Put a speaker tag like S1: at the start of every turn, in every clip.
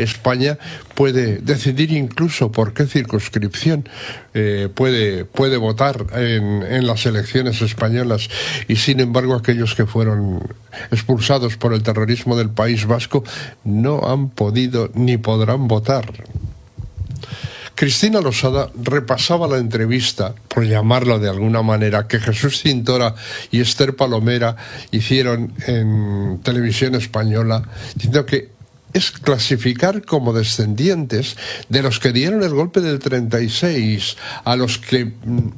S1: España puede decidir incluso por qué circunscripción puede votar en las elecciones españolas, y sin embargo aquellos que fueron expulsados por el terrorismo del País Vasco no han podido ni podrán votar. Cristina Losada repasaba la entrevista, por llamarla de alguna manera, que Jesús Cintora y Esther Palomera hicieron en Televisión Española, diciendo que es clasificar como descendientes de los que dieron el golpe del 36, a los que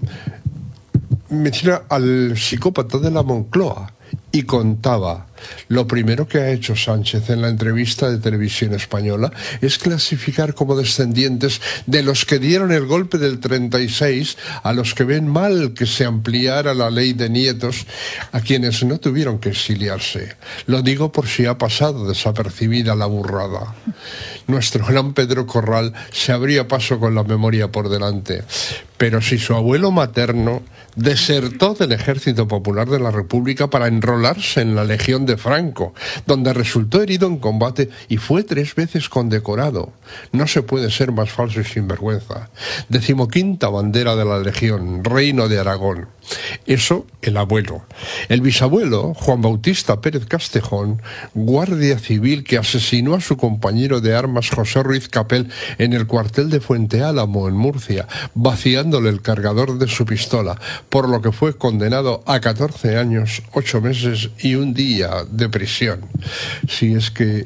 S1: menciona al psicópata de la Moncloa, y contaba: lo primero que ha hecho Sánchez en la entrevista de Televisión Española es clasificar como descendientes de los que dieron el golpe del 36, a los que ven mal que se ampliara la ley de nietos, a quienes no tuvieron que exiliarse. Lo digo por si ha pasado desapercibida la burrada. Nuestro gran Pedro Corral se abría paso con la memoria por delante, pero si su abuelo materno desertó del Ejército Popular de la República para enrolarse en la Legión de Franco, donde resultó herido en combate y fue 3 veces condecorado. No se puede ser más falso y sinvergüenza. 15ª bandera de la Legión, Reino de Aragón. Eso el abuelo. El bisabuelo, Juan Bautista Pérez Castejón, guardia civil que asesinó a su compañero de armas José Ruiz Capel en el cuartel de Fuente Álamo, en Murcia, vaciándole el cargador de su pistola, por lo que fue condenado a 14 años, 8 meses y 1 día de prisión. Si es que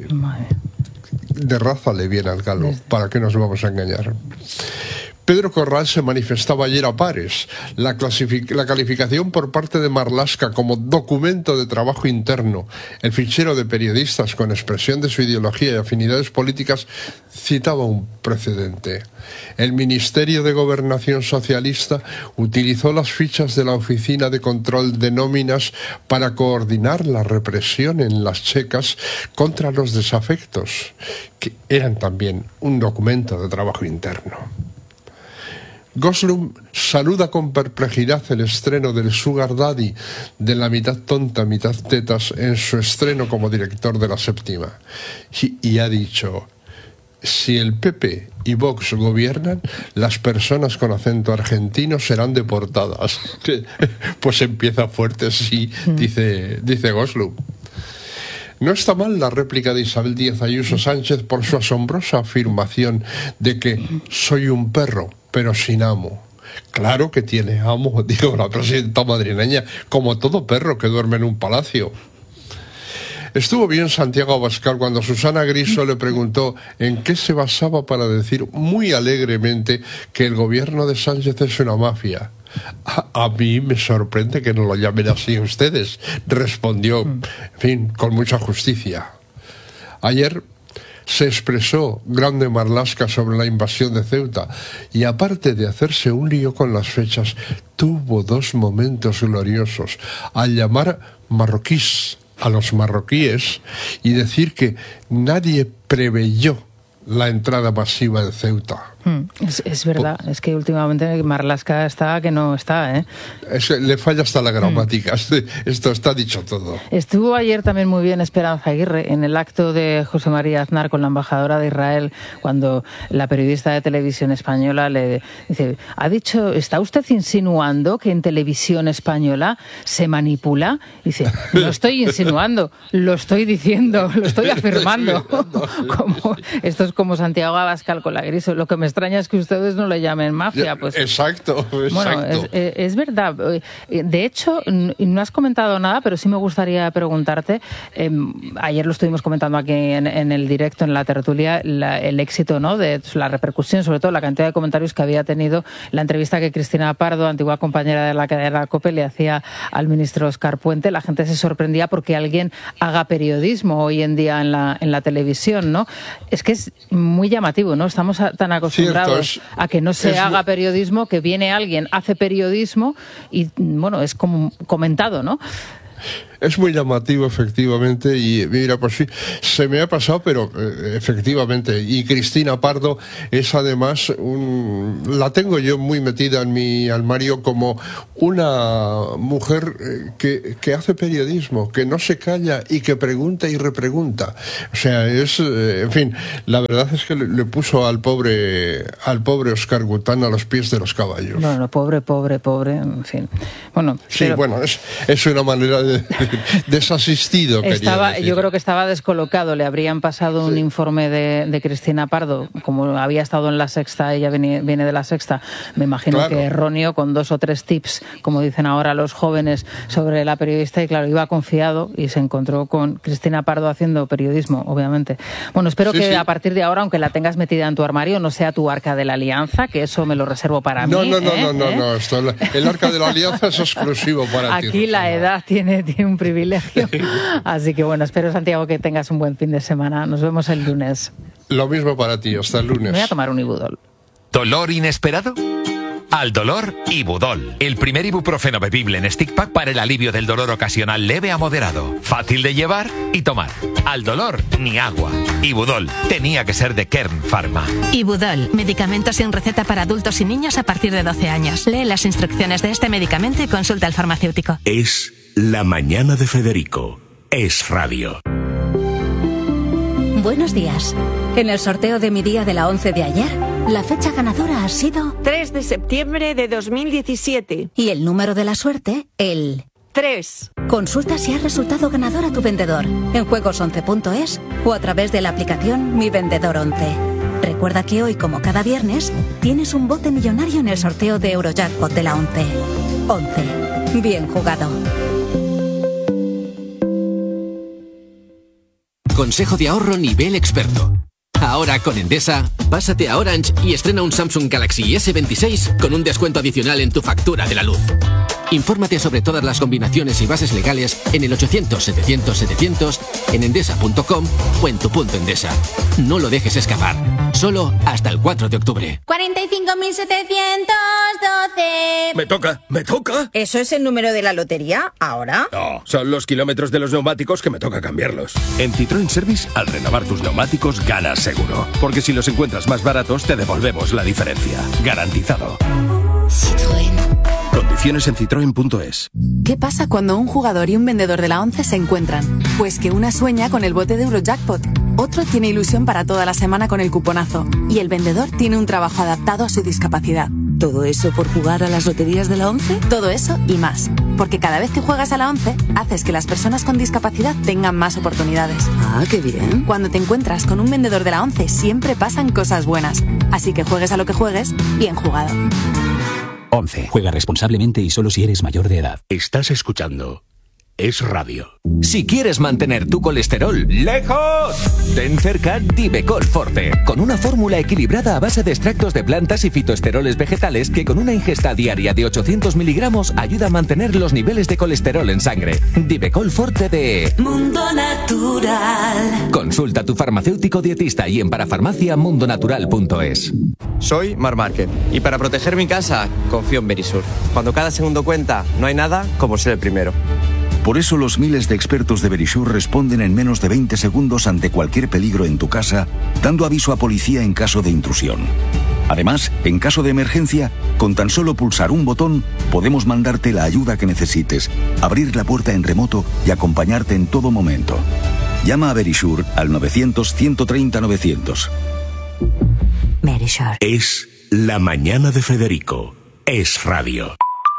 S1: de raza le viene al galo, ¿para qué nos vamos a engañar? Pedro Corral se manifestaba ayer a pares. La calificación por parte de Marlaska como documento de trabajo interno, el fichero de periodistas con expresión de su ideología y afinidades políticas, citaba un precedente. El Ministerio de Gobernación Socialista utilizó las fichas de la Oficina de Control de Nóminas para coordinar la represión en las checas contra los desafectos, que eran también un documento de trabajo interno. Goslum saluda con perplejidad el estreno del Sugar Daddy, de la mitad tonta, mitad tetas, en su estreno como director de La Séptima. Y ha dicho: si el PP y Vox gobiernan, las personas con acento argentino serán deportadas. Pues empieza fuerte, sí, dice Goslum. No está mal la réplica de Isabel Díaz Ayuso Sánchez por su asombrosa afirmación de que soy un perro, pero sin amo. Claro que tiene amo, dijo la presidenta madrileña, como todo perro que duerme en un palacio. Estuvo bien Santiago Abascal cuando Susana Griso le preguntó en qué se basaba para decir muy alegremente que el gobierno de Sánchez es una mafia. A mí me sorprende que no lo llamen así ustedes, respondió, en fin, con mucha justicia. Ayer se expresó Grande Marlaska sobre la invasión de Ceuta y, aparte de hacerse un lío con las fechas, tuvo 2 momentos gloriosos al llamar marroquíes a los marroquíes y decir que nadie preveyó la entrada masiva de Ceuta.
S2: Es verdad, es que últimamente Marlaska está que no está, ¿eh?
S1: Le falla hasta la gramática, esto está dicho todo.
S2: Estuvo ayer también muy bien Esperanza Aguirre en el acto de José María Aznar con la embajadora de Israel, cuando la periodista de Televisión Española le dice: ha dicho, ¿está usted insinuando que en Televisión Española se manipula? Dice: no estoy insinuando, lo estoy diciendo, lo estoy afirmando. Esto es como Santiago Abascal con la Griso. Lo que me extraña es que ustedes no le llamen mafia. Pues,
S1: exacto.
S2: Bueno, es verdad. De hecho, no has comentado nada, pero sí me gustaría preguntarte. Ayer lo estuvimos comentando aquí en el directo, en la tertulia, el éxito, ¿no?, de la repercusión, sobre todo la cantidad de comentarios que había tenido la entrevista que Cristina Pardo, antigua compañera de la cadena COPE, le hacía al ministro Óscar Puente. La gente se sorprendía porque alguien haga periodismo hoy en día en la televisión, ¿no? Es que es muy llamativo, ¿no? Estamos tan acostumbrados a que no se haga periodismo, que viene alguien, hace periodismo y, bueno, es como comentado, ¿no?
S1: Es muy llamativo, efectivamente, y mira, pues sí, se me ha pasado, pero efectivamente, y Cristina Pardo es además, la tengo yo muy metida en mi armario como una mujer que hace periodismo, que no se calla y que pregunta y repregunta. O sea, en fin, la verdad es que le puso al pobre Oscar Gután a los pies de los caballos.
S2: Bueno, pobre, en fin. Bueno,
S1: sí, pero... bueno, es una manera de desasistido.
S2: Yo creo que estaba descolocado. Le habrían pasado un informe de Cristina Pardo, como había estado en La Sexta, ella viene de La Sexta, me imagino que erróneo, con 2 o 3 tips, como dicen ahora los jóvenes, sobre la periodista, y claro, iba confiado y se encontró con Cristina Pardo haciendo periodismo, obviamente. Bueno, espero que a partir de ahora, aunque la tengas metida en tu armario, no sea tu Arca de la Alianza, que eso me lo reservo para mí.
S1: No, el Arca de la Alianza es exclusivo para ti.
S2: Aquí la edad tiene un privilegio. Así que bueno, espero, Santiago, que tengas un buen fin de semana. Nos vemos el lunes.
S1: Lo mismo para ti, hasta el lunes.
S2: Me voy a tomar un Ibudol.
S3: ¿Dolor inesperado? Al dolor, Ibudol. El primer ibuprofeno bebible en stick pack para el alivio del dolor ocasional leve a moderado. Fácil de llevar y tomar. Al dolor, ni agua. Ibudol. Tenía que ser de Kern Pharma.
S4: Ibudol. Medicamento sin receta para adultos y niños a partir de 12 años. Lee las instrucciones de este medicamento y consulta al farmacéutico.
S5: Es La Mañana de Federico. Es radio.
S6: Buenos días. En el sorteo de mi día de la 11 de ayer, la fecha ganadora ha sido
S7: 3 de septiembre de 2017.
S6: Y el número de la suerte, el
S7: 3.
S6: Consulta si has resultado ganador a tu vendedor en juegos11.es o a través de la aplicación Mi Vendedor 11. Recuerda que hoy, como cada viernes, tienes un bote millonario en el sorteo de Eurojackpot de la 11. 11. Bien jugado.
S8: Consejo de ahorro nivel experto. Ahora con Endesa, pásate a Orange y estrena un Samsung Galaxy S26 con un descuento adicional en tu factura de la luz. Infórmate sobre todas las combinaciones y bases legales en el 800-700-700, en endesa.com o en tu punto Endesa. No lo dejes escapar. Solo hasta el 4 de octubre.
S9: 45.712.
S10: Me toca.
S9: ¿Eso es el número de la lotería ahora?
S10: No, son los kilómetros de los neumáticos que me toca cambiarlos.
S5: En Citroën Service, al renovar tus neumáticos, ganas seguro. Porque si los encuentras más baratos, te devolvemos la diferencia. Garantizado.
S11: Citroën.
S5: Condiciones en citroen.es.
S12: ¿Qué pasa cuando un jugador y un vendedor de la 11 se encuentran? Pues que una sueña con el bote de Eurojackpot, otro tiene ilusión para toda la semana con el cuponazo y el vendedor tiene un trabajo adaptado a su discapacidad.
S13: ¿Todo eso por jugar a las loterías de la 11?
S12: Todo eso y más. Porque cada vez que juegas a la 11, haces que las personas con discapacidad tengan más oportunidades.
S13: Ah, qué bien.
S12: Cuando te encuentras con un vendedor de la 11, siempre pasan cosas buenas. Así que juegues a lo que juegues, bien jugado.
S14: 11. Juega responsablemente y solo si eres mayor de edad.
S5: Estás escuchando Es Radio.
S3: Si quieres mantener tu colesterol lejos, ten cerca Divecol Forte, con una fórmula equilibrada a base de extractos de plantas y fitoesteroles vegetales que con una ingesta diaria de 800 miligramos ayuda a mantener los niveles de colesterol en sangre. Divecol Forte de
S11: Mundo Natural.
S3: Consulta a tu farmacéutico dietista y en parafarmaciamundonatural.es.
S15: Soy Mar Márquez y para proteger mi casa confío en Verisur. Cuando cada segundo cuenta, no hay nada como ser el primero.
S16: Por eso los miles de expertos de Verisur responden en menos de 20 segundos ante cualquier peligro en tu casa, dando aviso a policía en caso de intrusión. Además, en caso de emergencia, con tan solo pulsar un botón, podemos mandarte la ayuda que necesites, abrir la puerta en remoto y acompañarte en todo momento. Llama a Verisur al 900-130-900.
S13: Verisur.
S5: Es La Mañana de Federico. Es Radio.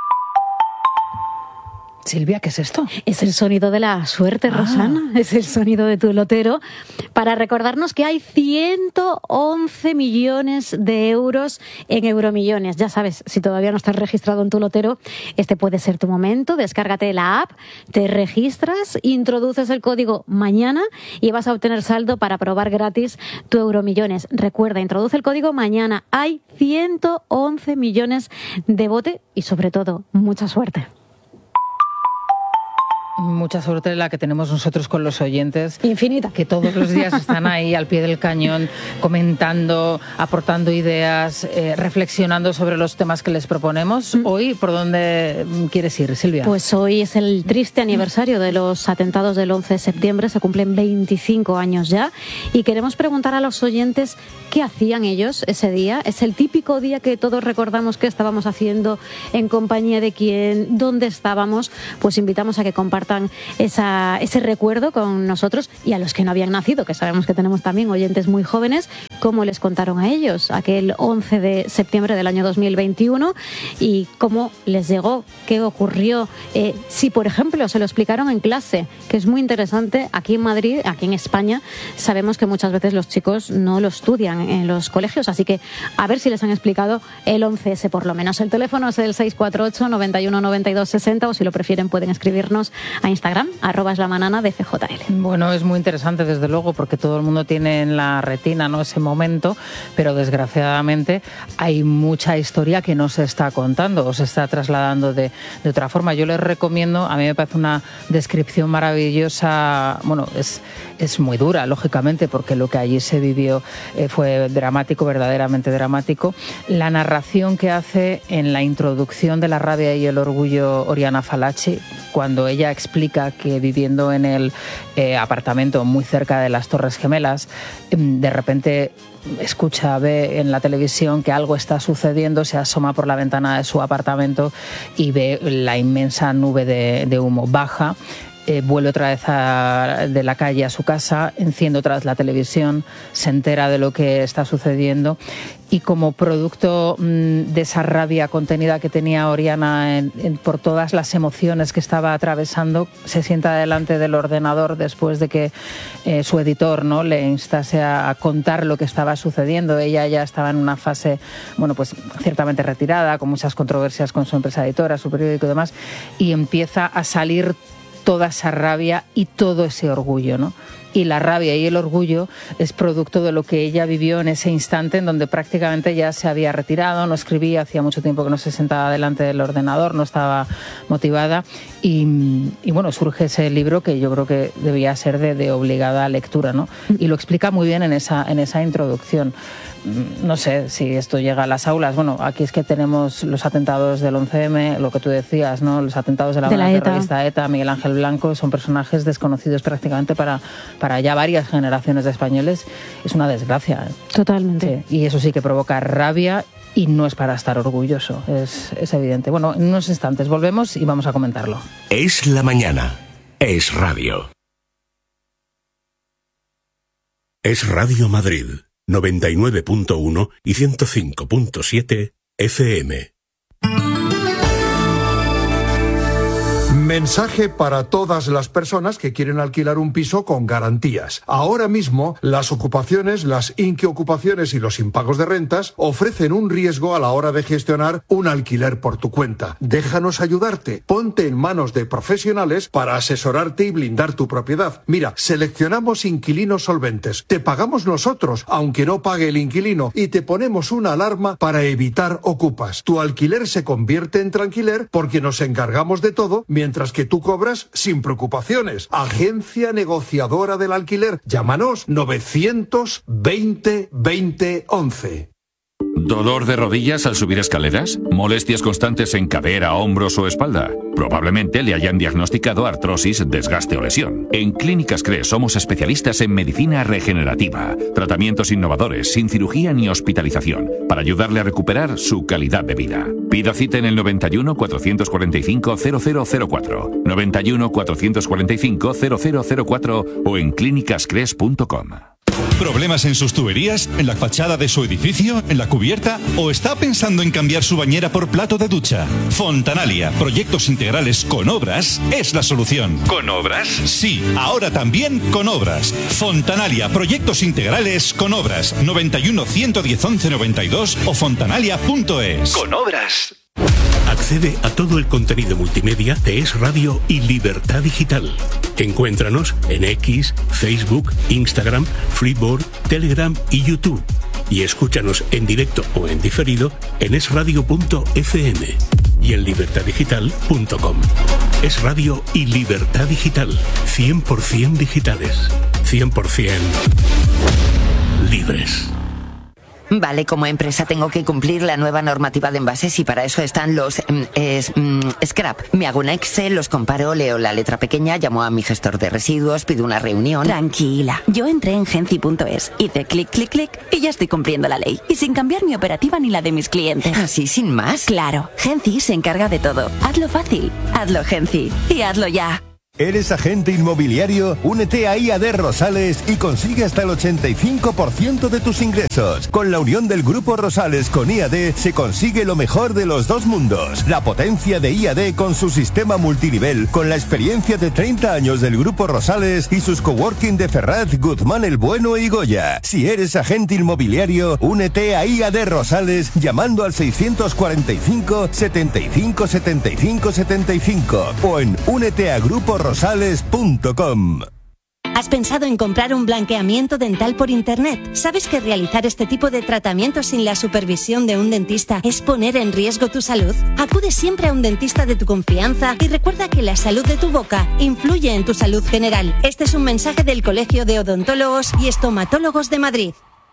S2: Silvia, ¿qué es esto?
S17: Es el sonido de la suerte, Rosana. Es el sonido de tu lotero para recordarnos que hay 111 millones de euros en Euromillones. Ya sabes, si todavía no estás registrado en tu lotero, este puede ser tu momento. Descárgate la app, te registras, introduces el código mañana y vas a obtener saldo para probar gratis tu Euromillones. Recuerda, introduce el código mañana. Hay 111 millones de bote y, sobre todo, mucha suerte.
S2: Mucha suerte la que tenemos nosotros con los oyentes.
S17: Infinita.
S2: Que todos los días están ahí al pie del cañón, comentando, aportando ideas, reflexionando sobre los temas que les proponemos. Hoy, ¿por dónde quieres ir, Silvia?
S17: Pues hoy es el triste aniversario de los atentados del 11 de septiembre. Se cumplen 25 años ya. Y queremos preguntar a los oyentes qué hacían ellos ese día. Es el típico día que todos recordamos qué estábamos haciendo, en compañía de quién, dónde estábamos. Pues invitamos a que compartan ese recuerdo con nosotros, y a los que no habían nacido, que sabemos que tenemos también oyentes muy jóvenes, cómo les contaron a ellos aquel 11 de septiembre del año 2021 y cómo les llegó, qué ocurrió, si por ejemplo se lo explicaron en clase, que es muy interesante. Aquí en Madrid, aquí en España, sabemos que muchas veces los chicos no lo estudian en los colegios, así que a ver si les han explicado el 11S por lo menos. El teléfono es el 648 91 92 60, o si lo prefieren pueden escribirnos a Instagram, @eslamanana de CJL.
S2: Bueno, es muy interesante desde luego, porque todo el mundo tiene en la retina, ¿no?, ese momento, pero desgraciadamente hay mucha historia que no se está contando o se está trasladando de otra forma. Yo les recomiendo, a mí me parece una descripción maravillosa, bueno, es muy dura, lógicamente, porque lo que allí se vivió fue dramático, verdaderamente dramático. La narración que hace en la introducción de La rabia y el orgullo Oriana Fallaci, cuando ella explica que viviendo en el apartamento muy cerca de las Torres Gemelas, de repente ve en la televisión que algo está sucediendo, se asoma por la ventana de su apartamento y ve la inmensa nube de humo. Baja, vuelve otra vez de la calle a su casa, enciende otra vez la televisión, se entera de lo que está sucediendo, y como producto de esa rabia contenida que tenía Oriana por todas las emociones que estaba atravesando, se sienta delante del ordenador después de que su editor, ¿no?, le instase a contar lo que estaba sucediendo. Ella ya estaba en una fase, bueno, pues ciertamente retirada, con muchas controversias con su empresa editora, su periódico y demás, y empieza a salir toda esa rabia y todo ese orgullo, ¿no? Y la rabia y el orgullo es producto de lo que ella vivió en ese instante, en donde prácticamente ya se había retirado, no escribía, hacía mucho tiempo que no se sentaba delante del ordenador, no estaba motivada, y bueno, surge ese libro que yo creo que debía ser de obligada lectura, ¿no? Y lo explica muy bien en esa introducción. No sé si esto llega a las aulas. Bueno, aquí es que tenemos los atentados del 11M, lo que tú decías, ¿no?, los atentados de la banda terrorista ETA, Miguel Ángel Blanco, son personajes desconocidos prácticamente para ya varias generaciones de españoles. Es una desgracia.
S17: Totalmente.
S2: Sí, y eso sí que provoca rabia y no es para estar orgulloso, es evidente. Bueno, en unos instantes volvemos y vamos a comentarlo.
S5: Es la mañana. Es radio. Es Radio Madrid. 99.1 y 105.7 FM.
S18: Mensaje para todas las personas que quieren alquilar un piso con garantías. Ahora mismo, las ocupaciones, las inquiocupaciones y los impagos de rentas ofrecen un riesgo a la hora de gestionar un alquiler por tu cuenta. Déjanos ayudarte. Ponte en manos de profesionales para asesorarte y blindar tu propiedad. Mira, seleccionamos inquilinos solventes. Te pagamos nosotros, aunque no pague el inquilino, y te ponemos una alarma para evitar ocupas. Tu alquiler se convierte en tranquiler porque nos encargamos de todo, mientras que tú cobras sin preocupaciones. Agencia negociadora del alquiler. Llámanos 920 20 11.
S19: ¿Dolor de rodillas al subir escaleras? ¿Molestias constantes en cadera, hombros o espalda? Probablemente le hayan diagnosticado artrosis, desgaste o lesión. En Clínicas CRES somos especialistas en medicina regenerativa, tratamientos innovadores, sin cirugía ni hospitalización, para ayudarle a recuperar su calidad de vida. Pida cita en el 91 445 0004, 91 445 0004 o en clínicascres.com.
S20: ¿Problemas en sus tuberías? ¿En la fachada de su edificio? ¿En la cubierta? ¿O está pensando en cambiar su bañera por plato de ducha? Fontanalia, proyectos integrales con obras, es la solución. ¿Con obras? Sí, ahora también con obras. Fontanalia, proyectos integrales con obras. 91 110 11 92 o fontanalia.es.
S5: Con obras. Accede a todo el contenido multimedia de Es Radio y Libertad Digital. Encuéntranos en X, Facebook, Instagram, Freeboard, Telegram y YouTube. Y escúchanos en directo o en diferido en esradio.fm. y en libertadigital.com. Es Radio y Libertad Digital. 100% digitales. 100% libres.
S13: Vale, como empresa tengo que cumplir la nueva normativa de envases y para eso están los scrap. Me hago un Excel, los comparo, leo la letra pequeña, llamo a mi gestor de residuos, pido una reunión.
S21: Tranquila, yo entré en Genci.es, hice clic, clic, clic y ya estoy cumpliendo la ley. Y sin cambiar mi operativa ni la de mis clientes.
S13: ¿Así sin más?
S21: Claro, Genci se encarga de todo. Hazlo fácil, hazlo Genci y hazlo ya.
S22: ¿Eres agente inmobiliario? Únete a IAD Rosales y consigue hasta el 85% de tus ingresos. Con la unión del Grupo Rosales con IAD se consigue lo mejor de los dos mundos. La potencia de IAD con su sistema multinivel, con la experiencia de 30 años del Grupo Rosales y sus coworking de Ferraz, Guzmán el Bueno y Goya. Si eres agente inmobiliario, únete a IAD Rosales llamando al 645 75 75 75 o en úneteagruporosales.com.
S21: ¿Has pensado en comprar un blanqueamiento dental por internet? ¿Sabes que realizar este tipo de tratamientos sin la supervisión de un dentista es poner en riesgo tu salud? Acude siempre a un dentista de tu confianza y recuerda que la salud de tu boca influye en tu salud general. Este es un mensaje del Colegio de Odontólogos y Estomatólogos de Madrid.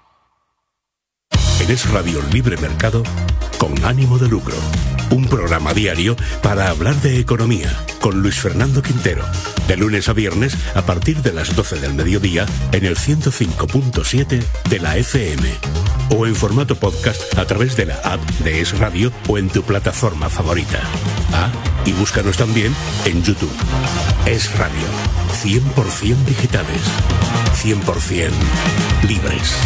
S5: Eres Radio Libre Mercado con ánimo de lucro. Un programa diario para hablar de economía con Luis Fernando Quintero. De lunes a viernes a partir de las 12 del mediodía en el 105.7 de la FM. O en formato podcast a través de la app de Es Radio o en tu plataforma favorita. Ah, y búscanos también en YouTube. Es Radio. 100% digitales. 100% libres.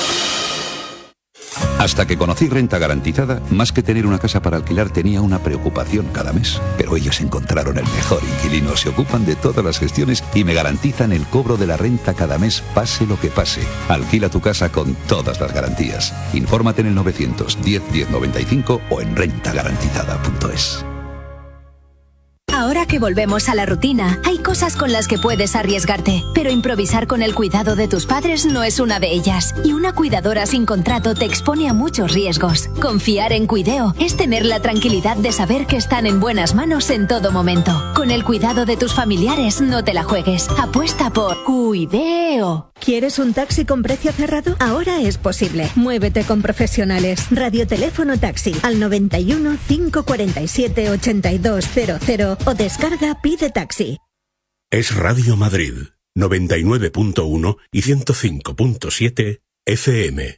S16: Hasta que conocí Renta Garantizada, más que tener una casa para alquilar tenía una preocupación cada mes. Pero ellos encontraron el mejor inquilino, se ocupan de todas las gestiones y me garantizan el cobro de la renta cada mes, pase lo que pase. Alquila tu casa con todas las garantías. Infórmate en el 910 1095 o en rentagarantizada.es.
S23: Ahora que volvemos a la rutina, hay cosas con las que puedes arriesgarte, pero improvisar con el cuidado de tus padres no es una de ellas. Y una cuidadora sin contrato te expone a muchos riesgos. Confiar en Cuideo es tener la tranquilidad de saber que están en buenas manos en todo momento. Con el cuidado de tus familiares no te la juegues. Apuesta por Cuideo.
S24: ¿Quieres un taxi con precio cerrado? Ahora es posible. Muévete con profesionales. Radioteléfono taxi al 91 547 8200 o descarga Pide Taxi.
S5: Es Radio Madrid, 99.1 y 105.7 FM.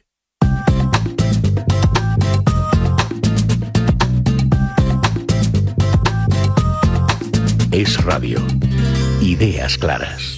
S5: Es Radio. Ideas claras.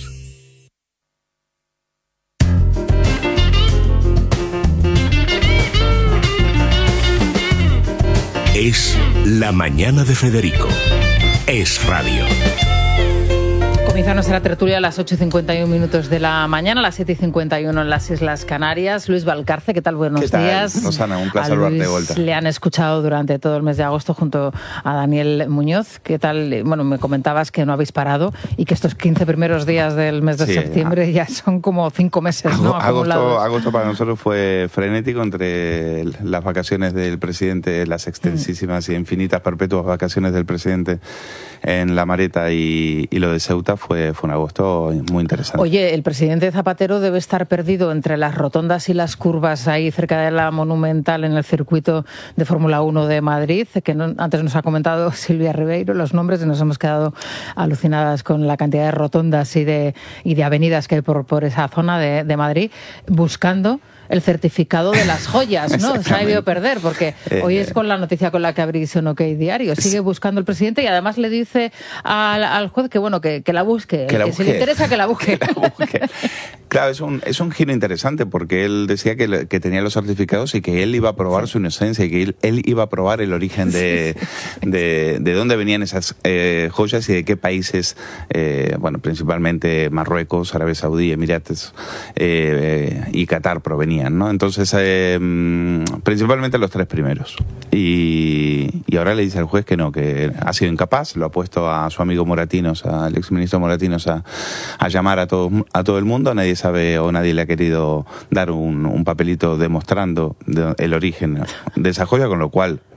S5: Es La Mañana de Federico. Es Radio.
S2: Comienza nuestra tertulia a las 8:51 de la mañana, a las 7:51 en las Islas Canarias. Luis Valcarce, ¿qué tal? Buenos días.
S25: Rosana, un placer verte de vuelta.
S2: Le han escuchado durante todo el mes de agosto junto a Daniel Muñoz. ¿Qué tal? Bueno, me comentabas que no habéis parado y que estos 15 primeros días del mes de septiembre ya son como 5 meses, ¿no?
S25: Agosto para nosotros fue frenético entre las vacaciones del presidente, las extensísimas y infinitas perpetuas vacaciones del presidente en La Mareta y lo de Ceuta. Fue un agosto muy interesante.
S2: Oye, el presidente Zapatero debe estar perdido entre las rotondas y las curvas ahí cerca de la Monumental en el circuito de Fórmula 1 de Madrid, que antes nos ha comentado Silvia Ribeiro los nombres y nos hemos quedado alucinadas con la cantidad de rotondas y de avenidas que hay por esa zona de Madrid, buscando el certificado de las joyas, ¿no? Se ha debido perder, porque hoy es con la noticia con la que abrís un OK Diario. Sigue buscando el presidente y además le dice al juez que bueno, que la busque, que si le interesa que la busque.
S25: Claro, es un giro interesante porque él decía que tenía los certificados y que él iba a probar su inocencia y que él iba a probar el origen de dónde venían esas joyas y de qué países, bueno, principalmente Marruecos, Arabia Saudí, Emiratos y Qatar provenían, ¿no? Entonces, principalmente los 3 primeros. Y ahora le dice al juez que no, que ha sido incapaz, lo ha puesto a su amigo Moratinos, al exministro Moratinos, a llamar a todo el mundo. Nadie sabe o nadie le ha querido dar un papelito demostrando el origen de esa joya, con lo cual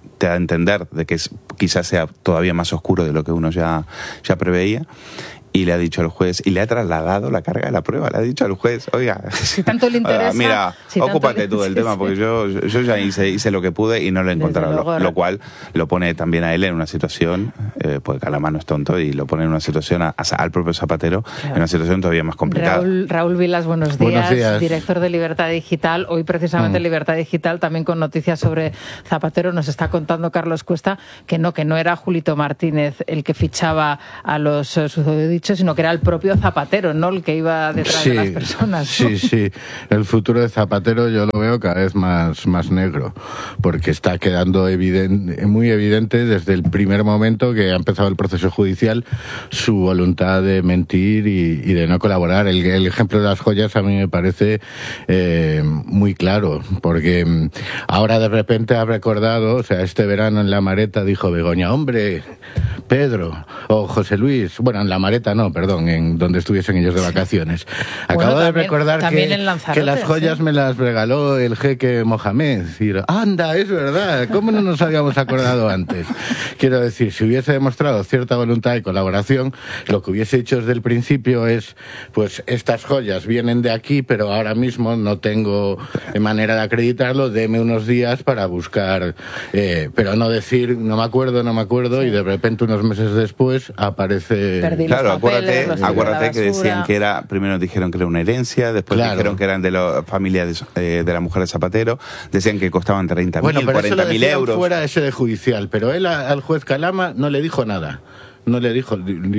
S25: te da a entender de que quizás sea todavía más oscuro de lo que uno ya preveía. Y le ha dicho al juez, y le ha trasladado la carga de la prueba, le ha dicho al juez, oiga,
S2: si tanto le interesa,
S25: mira,
S2: si
S25: ocúpate tú del tema, porque yo ya hice lo que pude y no lo he encontrado, lo cual lo pone también a él en una situación, porque Calama no es tonto, y lo pone en una situación al propio Zapatero, en una situación todavía más complicada.
S2: Raúl Vilas, buenos días, director de Libertad Digital. Hoy precisamente Libertad Digital, también con noticias sobre Zapatero, nos está contando Carlos Cuesta que no era Julito Martínez el que fichaba a los susodichos, sino que era el propio Zapatero, ¿no?, el que iba detrás de las personas, ¿no?
S1: Sí. El futuro de Zapatero yo lo veo cada vez más negro, porque está quedando muy evidente desde el primer momento que ha empezado el proceso judicial su voluntad de mentir y de no colaborar. El ejemplo de las joyas a mí me parece muy claro, porque ahora de repente ha recordado, o sea, este verano en La Mareta dijo Begoña, hombre, Pedro o José Luis, bueno, en La Mareta no, perdón, en donde estuviesen ellos de vacaciones. Acabo de recordar que las joyas me las regaló el jeque Mohamed. Y, anda, es verdad, ¿cómo no nos habíamos acordado antes? Quiero decir, si hubiese demostrado cierta voluntad de colaboración, lo que hubiese hecho desde el principio es, pues estas joyas vienen de aquí, pero ahora mismo no tengo manera de acreditarlo, deme unos días para buscar, pero no decir, no me acuerdo, y de repente unos meses después aparece...
S25: Claro, acuérdate que decían que era, primero dijeron que era una herencia, después dijeron que eran de la familia de la mujer de Zapatero, decían que costaban 30.000, 40.000 euros.
S1: Fuera de sede judicial, pero él al juez Calama no le dijo nada. No le dijo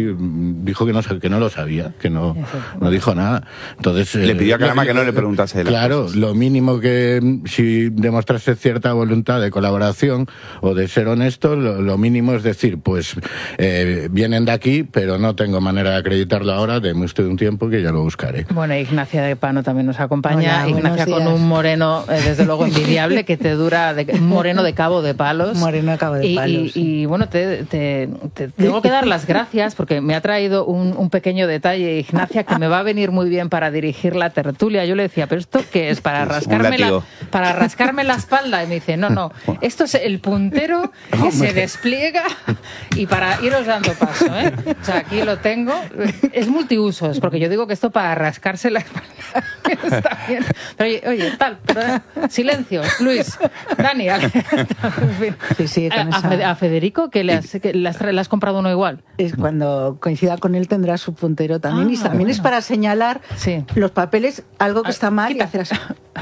S1: que no lo sabía, que no dijo nada. Entonces
S25: le pidió a Calama que no le preguntase de las cosas.
S1: Lo mínimo que, si demostrase cierta voluntad de colaboración o de ser honesto, lo mínimo es decir, pues vienen de aquí, pero no tengo manera de acreditarlo ahora, deme usted un tiempo que ya lo buscaré.
S2: Bueno, Ignacia de Pano también nos acompaña.
S4: Hola,
S2: Ignacia con un moreno desde luego envidiable que te dura, un moreno de Cabo de Palos.
S4: Moreno de Cabo de Palos.
S2: Y bueno, te tengo que dar las gracias porque me ha traído un pequeño detalle, Ignacia, que me va a venir muy bien para dirigir la tertulia. Yo le decía, ¿pero esto qué es? ¿Para rascarme la espalda? Y me dice, no, esto es el puntero que se despliega y para iros dando paso, ¿eh? O sea, aquí lo tengo. Es multiusos, porque yo digo que esto para rascarse la espalda está bien. Pero oye, silencio, Luis, Dani, en fin.
S4: Sí,
S2: a Federico, que le has comprado uno igual.
S4: Es cuando coincida con él tendrá su puntero también, y también es para señalar los papeles, algo que está mal, y hacer así.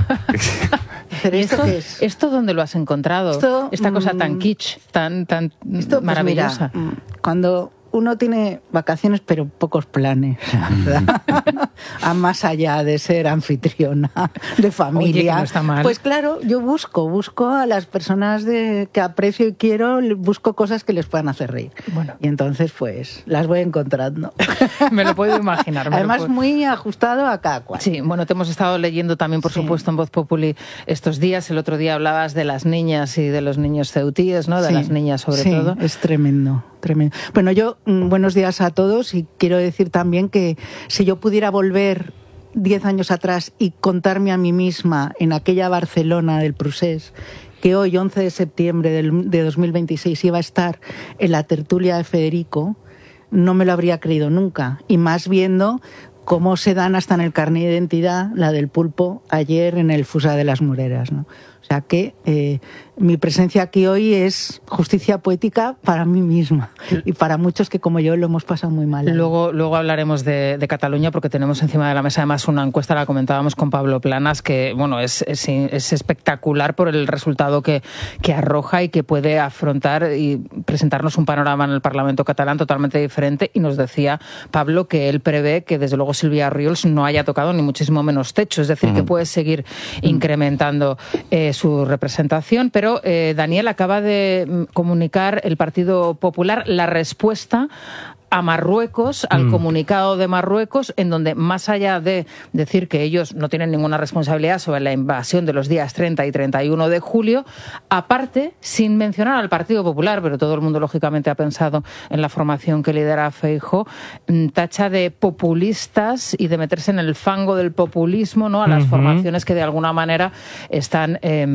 S2: ¿Esto dónde lo has encontrado? Esta cosa tan kitsch, tan
S4: esto,
S2: maravillosa.
S4: Pues mira, cuando uno tiene vacaciones pero pocos planes, ¿verdad? A más allá de ser anfitriona de familia.
S2: Oye, que no está mal.
S4: Pues claro, yo busco a las personas que aprecio y quiero, busco cosas que les puedan hacer reír. Bueno. Y entonces pues las voy encontrando.
S2: Me lo puedo imaginar.
S4: Además muy ajustado a cada cual.
S2: Sí, bueno, te hemos estado leyendo también, por supuesto, en Voz Populi estos días. El otro día hablabas de las niñas y de los niños ceutíes, ¿no? De las niñas sobre todo.
S4: Sí, es tremendo. Bueno, yo, buenos días a todos, y quiero decir también que si yo pudiera volver 10 años atrás y contarme a mí misma en aquella Barcelona del Procés, que hoy, 11 de septiembre de 2026, iba a estar en la tertulia de Federico, no me lo habría creído nunca. Y más viendo cómo se dan hasta en el carnet de identidad, la del pulpo, ayer en el Fusa de las Moreras, ¿no? O sea que mi presencia aquí hoy es justicia poética para mí misma y para muchos que como yo lo hemos pasado muy mal.
S2: Luego hablaremos de Cataluña, porque tenemos encima de la mesa además una encuesta, la comentábamos con Pablo Planas, que bueno es espectacular por el resultado que arroja y que puede afrontar y presentarnos un panorama en el Parlamento catalán totalmente diferente. Y nos decía Pablo que él prevé que desde luego Silvia Riols no haya tocado ni muchísimo menos techo, es decir, que puede seguir incrementando su representación. Pero Daniel, acaba de comunicar el Partido Popular la respuesta a Marruecos, al comunicado de Marruecos, en donde más allá de decir que ellos no tienen ninguna responsabilidad sobre la invasión de los días 30 y 31 de julio, aparte, sin mencionar al Partido Popular, pero todo el mundo lógicamente ha pensado en la formación que lidera Feijóo, tacha de populistas y de meterse en el fango del populismo, ¿no?, a las formaciones que de alguna manera están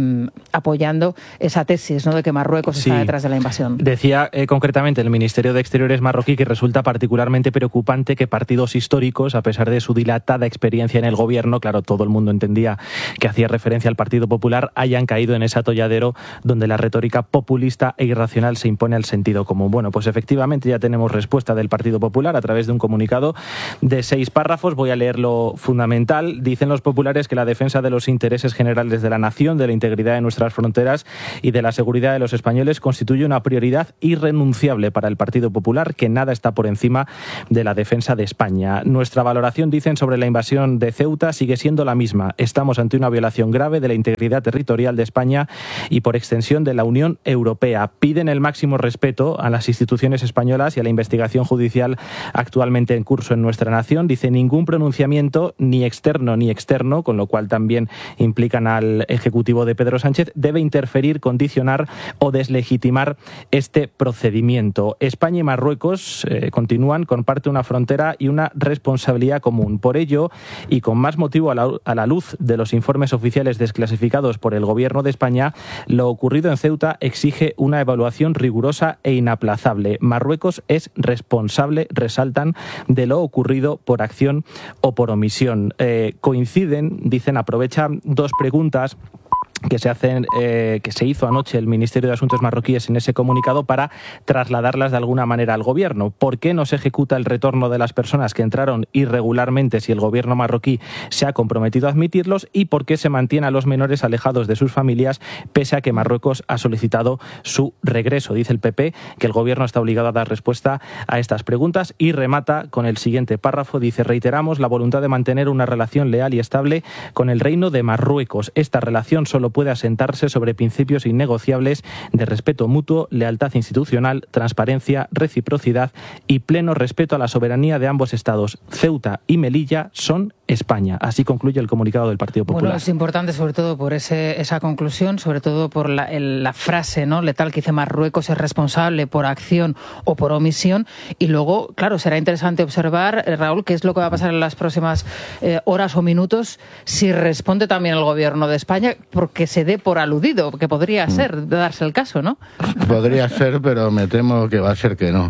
S2: apoyando esa tesis, ¿no?, de que Marruecos está detrás de la invasión.
S6: Decía concretamente el Ministerio de Exteriores marroquí que resulta particularmente preocupante que partidos históricos, a pesar de su dilatada experiencia en el gobierno, claro, todo el mundo entendía que hacía referencia al Partido Popular, hayan caído en ese atolladero donde la retórica populista e irracional se impone al sentido común. Bueno, pues efectivamente ya tenemos respuesta del Partido Popular a través de un comunicado de 6 párrafos. Voy a leer lo fundamental. Dicen los populares que la defensa de los intereses generales de la nación, de la integridad de nuestras fronteras y de la seguridad de los españoles constituye una prioridad irrenunciable para el Partido Popular, que nada está por encima de la defensa de España. Nuestra valoración, dicen, sobre la invasión de Ceuta sigue siendo la misma. Estamos ante una violación grave de la integridad territorial de España y, por extensión, de la Unión Europea. Piden el máximo respeto a las instituciones españolas y a la investigación judicial actualmente en curso en nuestra nación. Dice, ningún pronunciamiento, ni externo ni externo, con lo cual también implican al Ejecutivo de Pedro Sánchez, debe interferir, condicionar o deslegitimar este procedimiento. España y Marruecos, continúan, comparte una frontera y una responsabilidad común. Por ello, y con más motivo a la luz de los informes oficiales desclasificados por el Gobierno de España, lo ocurrido en Ceuta exige una evaluación rigurosa e inaplazable. Marruecos es responsable, resaltan, de lo ocurrido por acción o por omisión. Coinciden, dicen, aprovechan 2 preguntas que se hacen, que se hizo anoche el Ministerio de Asuntos marroquíes en ese comunicado para trasladarlas de alguna manera al gobierno. ¿Por qué no se ejecuta el retorno de las personas que entraron irregularmente si el gobierno marroquí se ha comprometido a admitirlos? ¿Y por qué se mantiene a los menores alejados de sus familias pese a que Marruecos ha solicitado su regreso? Dice el PP que el gobierno está obligado a dar respuesta a estas preguntas y remata con el siguiente párrafo. Dice, reiteramos la voluntad de mantener una relación leal y estable con el Reino de Marruecos. Esta relación solo puede asentarse sobre principios innegociables de respeto mutuo, lealtad institucional, transparencia, reciprocidad y pleno respeto a la soberanía de ambos estados. Ceuta y Melilla son España. Así concluye el comunicado del Partido Popular.
S2: Bueno, es importante sobre todo por esa conclusión, sobre todo por la frase, ¿no?, letal que dice Marruecos es responsable por acción o por omisión. Y luego, claro, será interesante observar, Raúl, qué es lo que va a pasar en las próximas horas o minutos si responde también el Gobierno de España, porque se dé por aludido, que podría ser, darse el caso, ¿no?
S1: Podría ser, pero me temo que va a ser que no.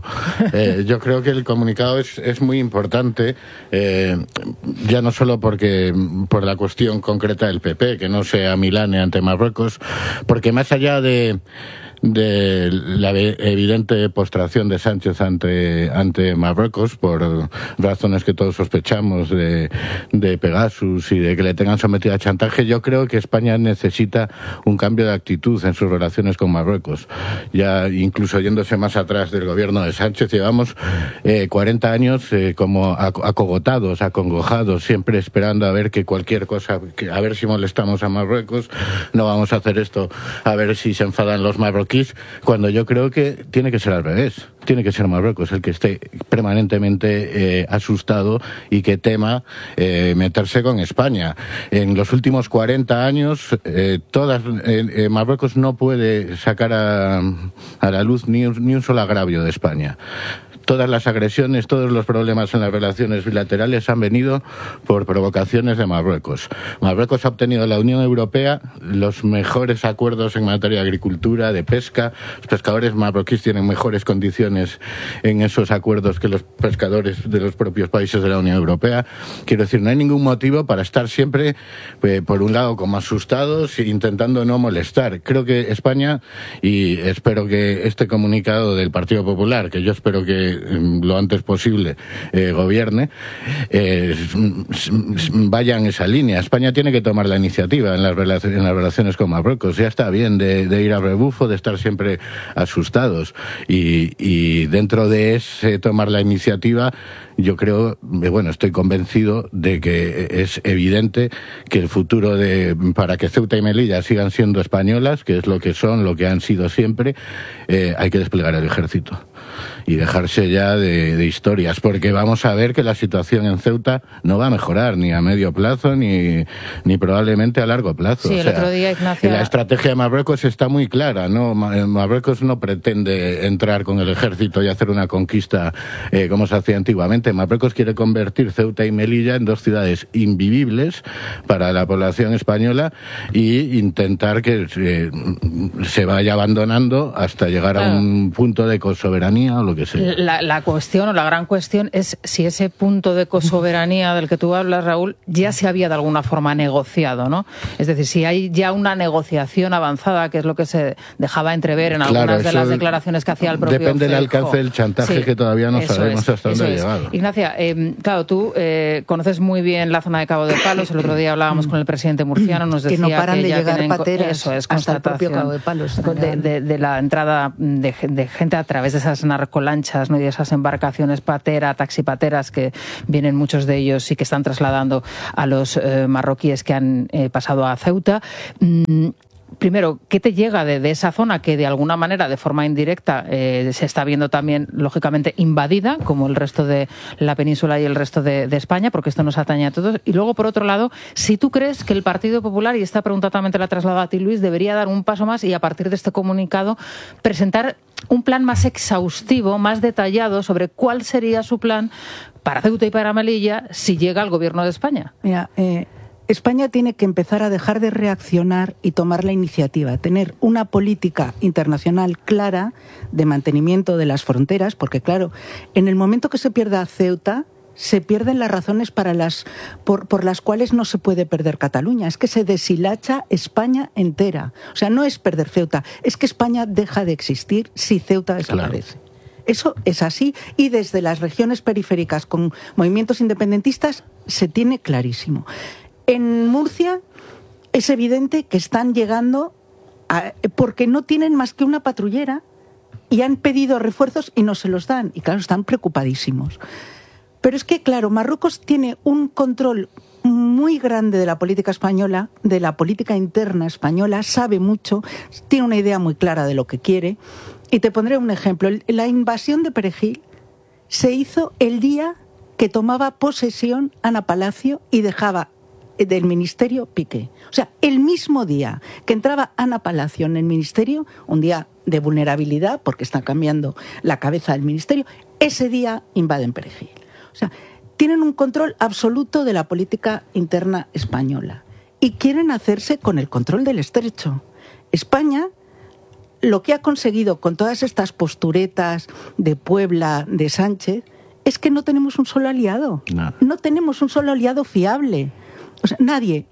S1: Yo creo que el comunicado es muy importante, ya no solo por la cuestión concreta del PP, que no se amilane ante Marruecos, porque más allá de la evidente postración de Sánchez ante Marruecos por razones que todos sospechamos de Pegasus y de que le tengan sometido a chantaje, yo creo que España necesita un cambio de actitud en sus relaciones con Marruecos. Ya incluso yéndose más atrás del gobierno de Sánchez, llevamos 40 años como acogotados, acongojados, siempre esperando a ver que cualquier cosa, a ver si molestamos a Marruecos, no vamos a hacer esto, a ver si se enfadan los marroquíes, cuando yo creo que tiene que ser al revés. Tiene que ser Marruecos el que esté permanentemente asustado y que tema meterse con España. En los últimos 40 años, Marruecos no puede sacar a la luz ni un solo agravio de España. Todas las agresiones, todos los problemas en las relaciones bilaterales han venido por provocaciones de Marruecos. Marruecos ha obtenido de la Unión Europea los mejores acuerdos en materia de agricultura, de pesca. Los pescadores marroquíes tienen mejores condiciones en esos acuerdos que los pescadores de los propios países de la Unión Europea. Quiero decir, no hay ningún motivo para estar siempre, por un lado, como asustados e intentando no molestar. Creo que España, y espero que este comunicado del Partido Popular, que yo espero que lo antes posible gobierne, vaya en esa línea. España tiene que tomar la iniciativa en las relaciones con Marruecos. Ya está bien de ir a rebufo, de estar siempre asustados. Y dentro de ese tomar la iniciativa, yo creo, estoy convencido de que es evidente que el futuro para que Ceuta y Melilla sigan siendo españolas, que es lo que son, lo que han sido siempre, hay que desplegar el ejército. y dejarse ya de historias, porque vamos a ver que la situación en Ceuta no va a mejorar ni a medio plazo ni probablemente a largo plazo.
S2: Sí, el otro día, Ignacia...
S1: La estrategia de Marruecos está muy clara, ¿no? Marruecos no pretende entrar con el ejército y hacer una conquista como se hacía antiguamente. Marruecos quiere convertir Ceuta y Melilla en dos ciudades invivibles para la población española y intentar que se vaya abandonando hasta llegar a un punto de cosoberanía o lo que sea.
S2: La cuestión o la gran cuestión es si ese punto de cosoberanía del que tú hablas, Raúl, ya se había de alguna forma negociado, ¿no? Es decir, si hay ya una negociación avanzada, que es lo que se dejaba entrever en algunas de las declaraciones que hacía el propio
S1: depende del
S2: Feijóo.
S1: alcance del chantaje, que todavía no sabemos hasta dónde ha llegado.
S2: Ignacia, claro, tú conoces muy bien la zona de Cabo de Palos. El otro día hablábamos con el presidente murciano, nos decía
S4: que no paran de
S2: ya
S4: llegar pateras
S2: eso es
S4: hasta el propio Cabo de Palos.
S2: De la entrada de gente a través de esas narcolanchas, ¿no? Y de esas embarcaciones taxipateras, que vienen muchos de ellos y que están trasladando a los marroquíes que han pasado a Ceuta. Primero, ¿qué te llega de esa zona que de alguna manera, de forma indirecta, se está viendo también, lógicamente, invadida, como el resto de la península y el resto de España, porque esto nos atañe a todos? Y luego, por otro lado, si tú crees que el Partido Popular, y esta pregunta también te la traslado a ti, Luis, debería dar un paso más y, a partir de este comunicado, presentar un plan más exhaustivo, más detallado, sobre cuál sería su plan para Ceuta y para Melilla si llega al gobierno de España.
S4: Mira, España tiene que empezar a dejar de reaccionar y tomar la iniciativa, tener una política internacional clara de mantenimiento de las fronteras, porque claro, en el momento que se pierda Ceuta, se pierden las razones por las cuales no se puede perder Cataluña. Es que se deshilacha España entera. O sea, no es perder Ceuta, es que España deja de existir si Ceuta desaparece. Claro. Eso es así, y desde las regiones periféricas con movimientos independentistas se tiene clarísimo. En Murcia es evidente que están llegando porque no tienen más que una patrullera y han pedido refuerzos y no se los dan. Y claro, están preocupadísimos. Pero es que, claro, Marruecos tiene un control muy grande de la política española, de la política interna española, sabe mucho, tiene una idea muy clara de lo que quiere. Y te pondré un ejemplo. La invasión de Perejil se hizo el día que tomaba posesión Ana Palacio y dejaba del ministerio Piqué. O sea, el mismo día que entraba Ana Palacio en el ministerio, un día de vulnerabilidad porque está cambiando la cabeza del ministerio, ese día invaden Perejil. O sea, tienen un control absoluto de la política interna española y quieren hacerse con el control del estrecho. España, lo que ha conseguido con todas estas posturetas de Puebla, de Sánchez, es que no tenemos un solo aliado. No tenemos un solo aliado fiable. O sea, nadie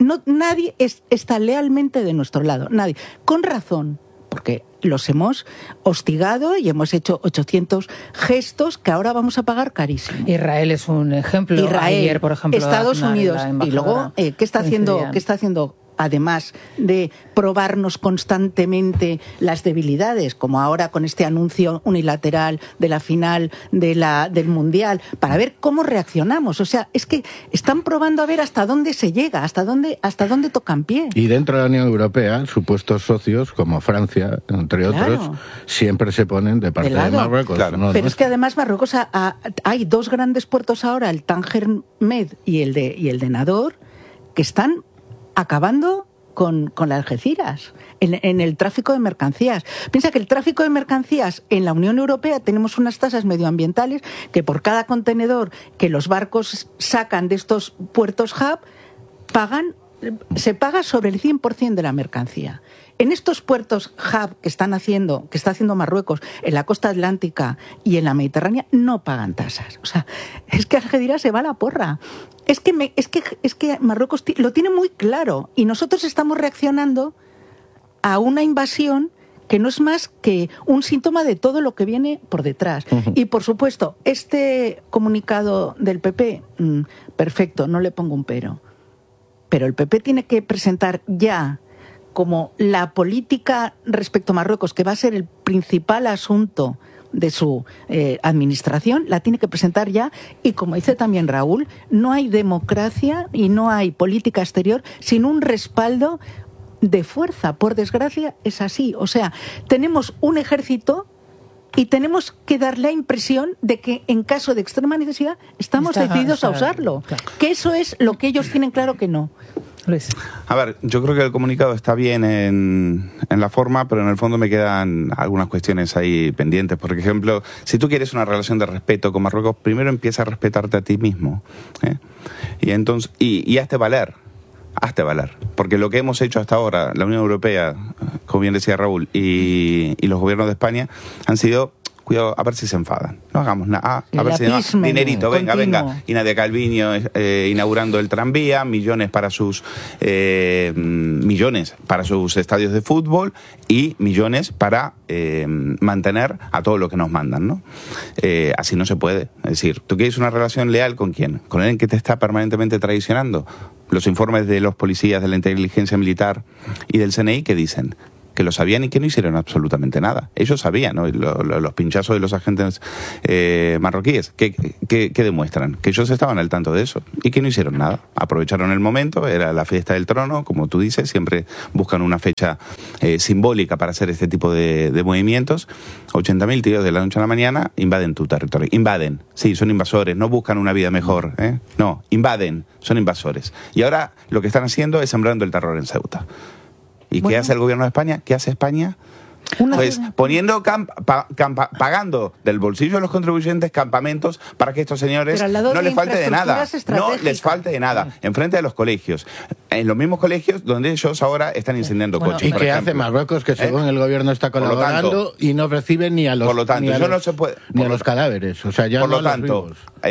S4: está lealmente de nuestro lado, nadie. Con razón, porque los hemos hostigado y hemos hecho 800 gestos que ahora vamos a pagar carísimo.
S2: Israel es un ejemplo.
S4: Ayer,
S2: por ejemplo,
S4: Estados Unidos. Y luego, ¿qué está haciendo? Además de probarnos constantemente las debilidades, como ahora con este anuncio unilateral de la final del Mundial, para ver cómo reaccionamos. O sea, es que están probando a ver hasta dónde se llega, hasta dónde tocan pie.
S1: Y dentro de la Unión Europea, supuestos socios, como Francia, entre otros, siempre se ponen de parte de Marruecos.
S4: Claro. Pero es que además Marruecos hay dos grandes puertos ahora, el Tánger Med y el de Nador, que están acabando con las Algeciras, en el tráfico de mercancías. Piensa que el tráfico de mercancías en la Unión Europea tenemos unas tasas medioambientales que por cada contenedor que los barcos sacan de estos puertos hub, se paga sobre el 100% de la mercancía. En estos puertos hub que está haciendo Marruecos en la costa atlántica y en la Mediterránea, no pagan tasas. O sea, es que Algeciras se va a la porra. Es que Marruecos lo tiene muy claro y nosotros estamos reaccionando a una invasión que no es más que un síntoma de todo lo que viene por detrás. Y, por supuesto, este comunicado del PP, perfecto, no le pongo un pero. Pero el PP tiene que presentar ya como la política respecto a Marruecos, que va a ser el principal asunto de su administración, la tiene que presentar ya. Y como dice también Raúl, no hay democracia y no hay política exterior sin un respaldo de fuerza. Por desgracia es así. O sea, tenemos un ejército y tenemos que dar la impresión de que en caso de extrema necesidad estamos decididos a usarlo. Claro. Que eso es lo que ellos tienen claro que no.
S2: Luis.
S25: A ver, yo creo que el comunicado está bien en la forma, pero en el fondo me quedan algunas cuestiones ahí pendientes. Por ejemplo, si tú quieres una relación de respeto con Marruecos, primero empieza a respetarte a ti mismo, ¿eh? Y entonces y hazte valer. Hazte valer. Porque lo que hemos hecho hasta ahora, la Unión Europea, como bien decía Raúl, y los gobiernos de España, han sido... Cuidado, a ver si se enfadan. No hagamos nada. A ver si dinerito, venga. Y Nadia Calviño inaugurando el tranvía, millones para sus estadios de fútbol y millones para mantener a todo lo que nos mandan, ¿no? Así no se puede. Es decir, ¿tú quieres una relación leal con quién? ¿Con el que te está permanentemente traicionando? Los informes de los policías de la inteligencia militar y del CNI, ¿qué dicen? Que lo sabían y que no hicieron absolutamente nada. Ellos sabían, ¿no? Los pinchazos de los agentes marroquíes, ¿qué demuestran? Que ellos estaban al tanto de eso y que no hicieron nada. Aprovecharon el momento, era la fiesta del trono, como tú dices, siempre buscan una fecha simbólica para hacer este tipo de movimientos. 80.000 tíos de la noche a la mañana invaden tu territorio. Invaden, sí, son invasores, no buscan una vida mejor, ¿eh? No, invaden, son invasores. Y ahora lo que están haciendo es sembrando el terror en Ceuta. ¿Y qué hace el gobierno de España? ¿Qué hace España? Pues poniendo pagando del bolsillo de los contribuyentes campamentos para que estos señores no les falte de nada. No les falte de nada. Enfrente de los colegios. En los mismos colegios donde ellos ahora están incendiando coches.
S1: ¿Y qué hace Marruecos? Que según el gobierno está colaborando y no reciben ni a los, ni a los cadáveres. O sea, ya
S25: por
S1: no
S25: lo tanto,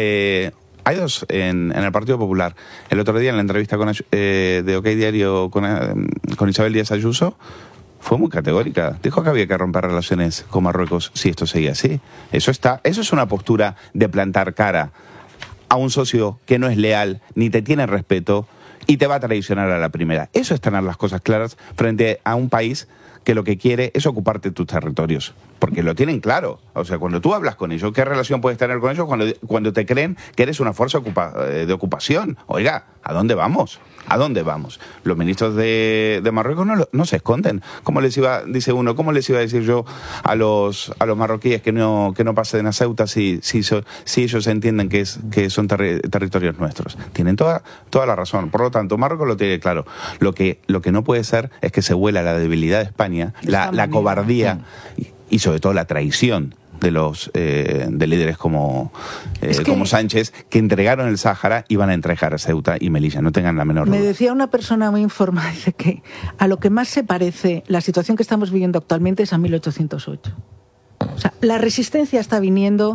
S25: hay dos en el Partido Popular. El otro día en la entrevista de OK Diario con Isabel Díaz Ayuso fue muy categórica. Dijo que había que romper relaciones con Marruecos si esto seguía así. Eso es una postura de plantar cara a un socio que no es leal ni te tiene respeto y te va a traicionar a la primera. Eso es tener las cosas claras frente a un país que lo que quiere es ocuparte tus territorios. Porque lo tienen claro. O sea, cuando tú hablas con ellos, ¿qué relación puedes tener con ellos cuando te creen que eres una fuerza de ocupación? Oiga, ¿a dónde vamos? ¿A dónde vamos? Los ministros de Marruecos no se esconden. ¿Cómo les iba a decir yo a los marroquíes que no pasen a Ceuta si ellos entienden que son territorios nuestros? Tienen toda la razón. Por lo tanto, Marruecos lo tiene claro. Lo que no puede ser es que se huela la debilidad de España, la cobardía y sobre todo la traición de los de líderes como Sánchez, que entregaron el Sáhara y van a entregar a Ceuta y Melilla, no tengan la menor duda.
S4: Me decía una persona muy informada, dice que a lo que más se parece la situación que estamos viviendo actualmente es a 1808. O sea, la resistencia está viniendo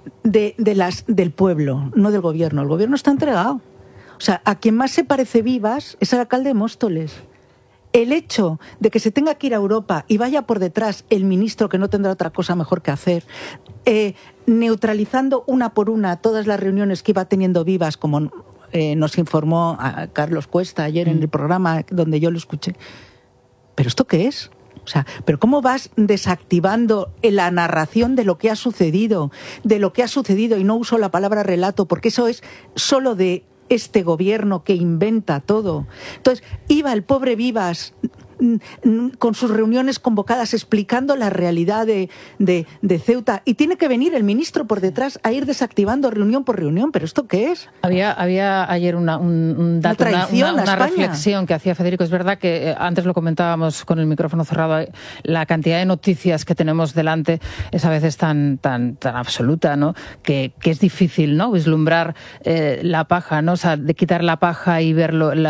S4: del pueblo, no del gobierno. El gobierno está entregado. O sea, a quien más se parece Vivas es al alcalde de Móstoles. El hecho de que se tenga que ir a Europa y vaya por detrás el ministro, que no tendrá otra cosa mejor que hacer, neutralizando una por una todas las reuniones que iba teniendo Vivas, como nos informó a Carlos Cuesta ayer en el programa donde yo lo escuché. ¿Pero esto qué es? O sea, ¿pero cómo vas desactivando la narración de lo que ha sucedido? Y no uso la palabra relato, porque eso es solo de este gobierno que inventa todo. Entonces, iba el pobre Vivas con sus reuniones convocadas explicando la realidad de Ceuta, y tiene que venir el ministro por detrás a ir desactivando reunión por reunión. ¿Pero esto qué es?
S2: Había ayer un dato, una reflexión que hacía Federico. Es verdad que antes lo comentábamos con el micrófono cerrado, la cantidad de noticias que tenemos delante es a veces tan absoluta, ¿no? Que es difícil, ¿no?, vislumbrar la paja, ¿no? O sea, de quitar la paja y ver lo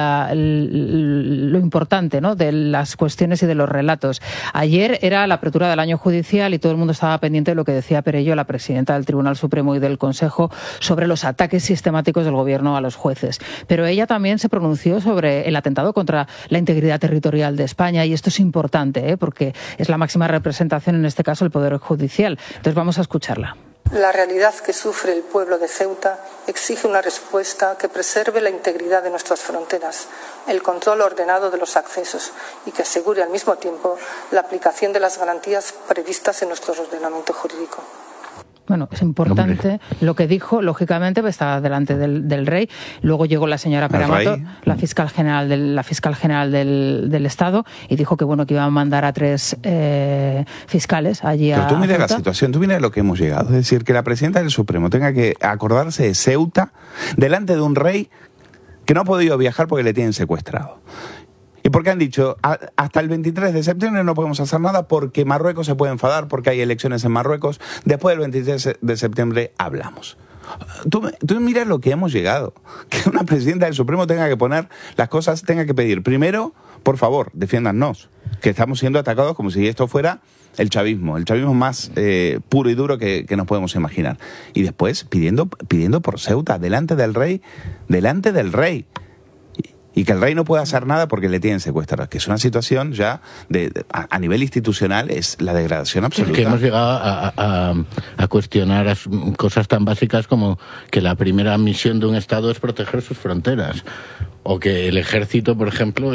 S2: importante, ¿no?, de las cuestiones y de los relatos. Ayer era la apertura del año judicial y todo el mundo estaba pendiente de lo que decía Perello, la presidenta del Tribunal Supremo y del Consejo, sobre los ataques sistemáticos del gobierno a los jueces. Pero ella también se pronunció sobre el atentado contra la integridad territorial de España, y esto es importante, porque es la máxima representación, en este caso, el Poder Judicial. Entonces vamos a escucharla.
S7: La realidad que sufre el pueblo de Ceuta exige una respuesta que preserve la integridad de nuestras fronteras, el control ordenado de los accesos y que asegure al mismo tiempo la aplicación de las garantías previstas en nuestro ordenamiento jurídico.
S2: Bueno, es importante lo que dijo, lógicamente, pues estaba delante del rey. Luego llegó la señora Peramato, la fiscal general del Estado, y dijo que bueno, que iba a mandar a 3 fiscales allí.
S25: Pero tú
S2: a
S25: mira
S2: Ceuta.
S25: la situación, tú mira a lo que hemos llegado. Es decir, que la presidenta del Supremo tenga que acordarse de Ceuta delante de un rey que no ha podido viajar porque le tienen secuestrado. Y porque han dicho, hasta el 23 de septiembre no podemos hacer nada porque Marruecos se puede enfadar, porque hay elecciones en Marruecos. Después del 23 de septiembre hablamos. Tú mira lo que hemos llegado. Que una presidenta del Supremo tenga que poner las cosas, tenga que pedir. Primero, por favor, defiéndannos. Que estamos siendo atacados como si esto fuera el chavismo más puro y duro que nos podemos imaginar. Y después pidiendo por Ceuta, delante del rey. Y que el rey no puede hacer nada porque le tienen secuestrados, que es una situación ya a nivel institucional, es la degradación absoluta.
S1: Es que hemos llegado a cuestionar cosas tan básicas como que la primera misión de un Estado es proteger sus fronteras, o que el ejército, por ejemplo,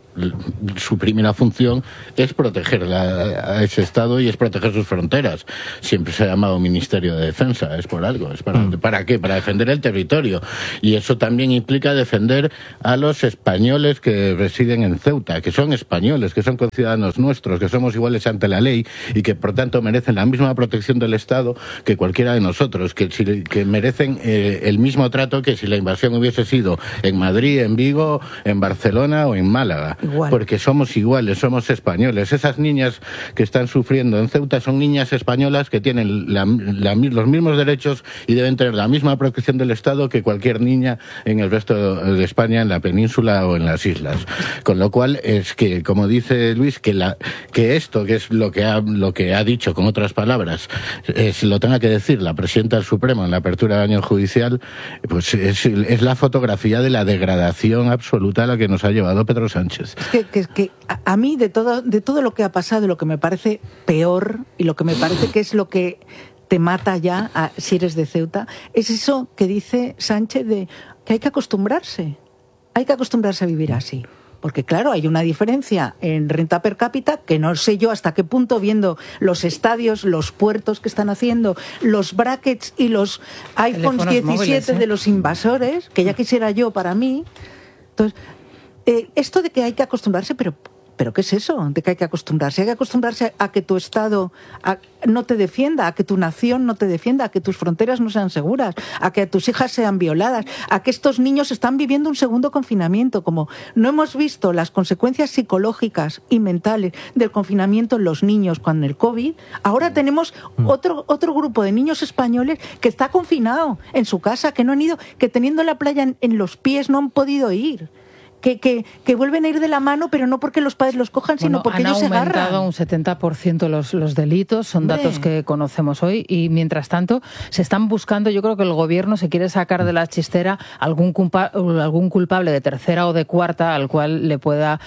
S1: su primera función es proteger a ese Estado y es proteger sus fronteras. Siempre se ha llamado Ministerio de Defensa, es por algo. ¿Es para qué? Para defender el territorio. Y eso también implica defender a los españoles que residen en Ceuta, que son españoles, que son conciudadanos nuestros, que somos iguales ante la ley y que, por tanto, merecen la misma protección del Estado que cualquiera de nosotros, que merecen el mismo trato que si la invasión hubiese sido en Madrid, en Vigo, en Barcelona o en Málaga. Igual. Porque somos iguales, somos españoles. Esas niñas que están sufriendo en Ceuta son niñas españolas que tienen los mismos derechos y deben tener la misma protección del Estado que cualquier niña en el resto de España, en la península o en las islas. Con lo cual es que, como dice Luis, que esto, que es lo que ha dicho con otras palabras, lo tenga que decir la presidenta del Supremo en la apertura del año judicial, pues es la fotografía de la degradación absoluta a la que nos ha llevado Pedro Sánchez.
S4: Que a mí de todo lo que ha pasado, lo que me parece peor y lo que me parece que es lo que te mata ya si eres de Ceuta, es eso que dice Sánchez de que hay que acostumbrarse a vivir así. Porque claro, hay una diferencia en renta per cápita que no sé yo hasta qué punto, viendo los estadios, los puertos que están haciendo, los brackets y los iPhones 17 móviles, de los invasores, que ya quisiera yo para mí. Entonces, esto de que hay que acostumbrarse, pero ¿qué es eso? ¿De que hay que acostumbrarse? Hay que acostumbrarse a que tu Estado no te defienda, a que tu nación no te defienda, a que tus fronteras no sean seguras, a que tus hijas sean violadas, a que estos niños están viviendo un segundo confinamiento. Como no hemos visto las consecuencias psicológicas y mentales del confinamiento en los niños con el COVID, ahora tenemos otro grupo de niños españoles que está confinado en su casa, que no han ido, que teniendo la playa en los pies no han podido ir. Que vuelven a ir de la mano, pero no porque los padres los cojan, sino porque ellos se agarran.
S2: Han aumentado un 70% los delitos, son datos que conocemos hoy, y mientras tanto se están buscando, yo creo que el gobierno se quiere sacar de la chistera algún culpable de tercera o de cuarta al cual le pueda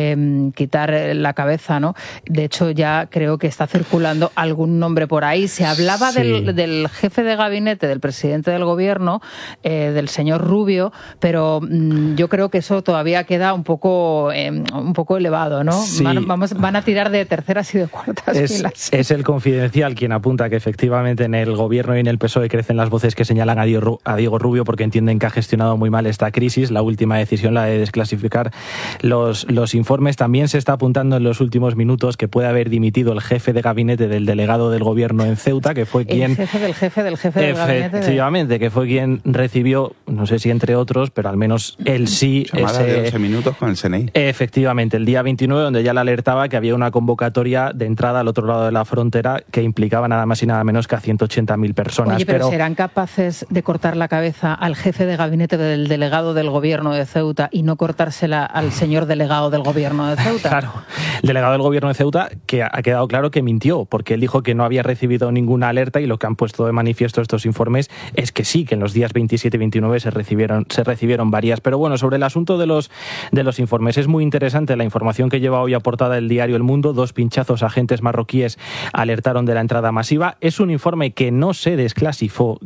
S2: quitar la cabeza, ¿no? De hecho, ya creo que está circulando algún nombre por ahí. Se hablaba del jefe de gabinete, del presidente del gobierno, del señor Rubio, pero yo creo que eso todavía queda un poco elevado, ¿no? Sí. Van a tirar de terceras y de cuartas filas.
S6: Es el Confidencial quien apunta que efectivamente en el gobierno y en el PSOE crecen las voces que señalan a Diego Rubio porque entienden que ha gestionado muy mal esta crisis. La última decisión, la de desclasificar los informes. También se está apuntando en los últimos minutos que puede haber dimitido el jefe de gabinete del delegado del gobierno en Ceuta, que fue quien...
S2: El jefe del gabinete.
S6: Efectivamente, que fue quien recibió, no sé si entre otros, pero al menos él sí...
S25: de 11 minutos con el CNI.
S6: Efectivamente, el día 29, donde ya le alertaba que había una convocatoria de entrada al otro lado de la frontera que implicaba nada más y nada menos que a 180.000 personas.
S2: Oye, pero ¿serán capaces de cortar la cabeza al jefe de gabinete del delegado del gobierno de Ceuta y no cortársela al señor delegado del gobierno de Ceuta?
S6: Claro, el delegado del gobierno de Ceuta, que ha quedado claro que mintió, porque él dijo que no había recibido ninguna alerta, y lo que han puesto de manifiesto estos informes es que sí, que en los días 27 y 29 se recibieron varias. Pero bueno, sobre el asunto de resultados de los informes. Es muy interesante la información que lleva hoy a portada el diario El Mundo. 2 pinchazos agentes marroquíes alertaron de la entrada masiva. Es un informe que no se desclasificó,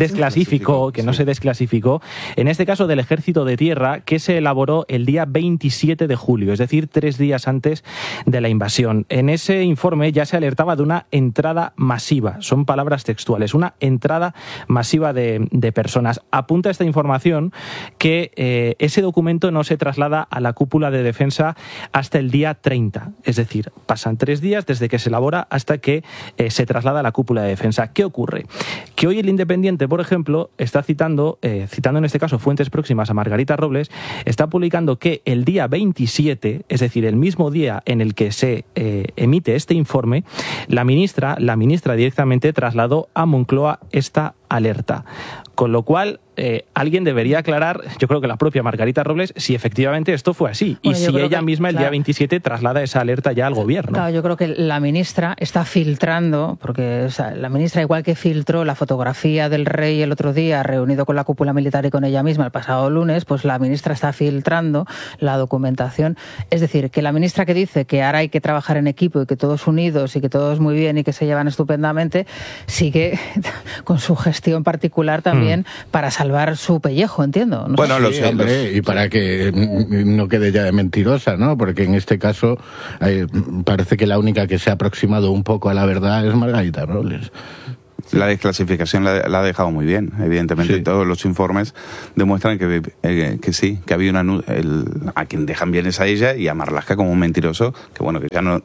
S6: en este caso del Ejército de Tierra, que se elaboró el día 27 de julio, es decir, 3 días antes de la invasión. En ese informe ya se alertaba de una entrada masiva, son palabras textuales, una entrada masiva de personas. Apunta esta información que ese documento no se traslada a la cúpula de defensa hasta el día 30, es decir, pasan 3 días desde que se elabora hasta que se traslada a la cúpula de defensa. ¿Qué ocurre? Que hoy el Independiente, por ejemplo, está citando en este caso fuentes próximas a Margarita Robles, está publicando que el día 27, es decir, el mismo día en el que se emite este informe, la ministra directamente trasladó a Moncloa esta alerta. Con lo cual, alguien debería aclarar, yo creo que la propia Margarita Robles, si efectivamente esto fue así. Bueno, y si ella misma el día 27 traslada esa alerta ya al gobierno.
S2: Claro, yo creo que la ministra está filtrando, porque la ministra, igual que filtró la fotografía del rey el otro día, reunido con la cúpula militar y con ella misma el pasado lunes, pues la ministra está filtrando la documentación. Es decir, que la ministra que dice que ahora hay que trabajar en equipo y que todos unidos y que todos muy bien y que se llevan estupendamente, sigue con su gestión particular también para salvar su pellejo, entiendo. No
S1: bueno, sí, hombre, y para que no quede ya de mentirosa, ¿no? Porque en este caso parece que la única que se ha aproximado un poco a la verdad es Margarita Robles.
S25: La desclasificación la ha dejado muy bien. Evidentemente, sí. Todos los informes demuestran que sí, que había a quien dejan bien es a ella y a Marlaska como un mentiroso, que bueno, que ya no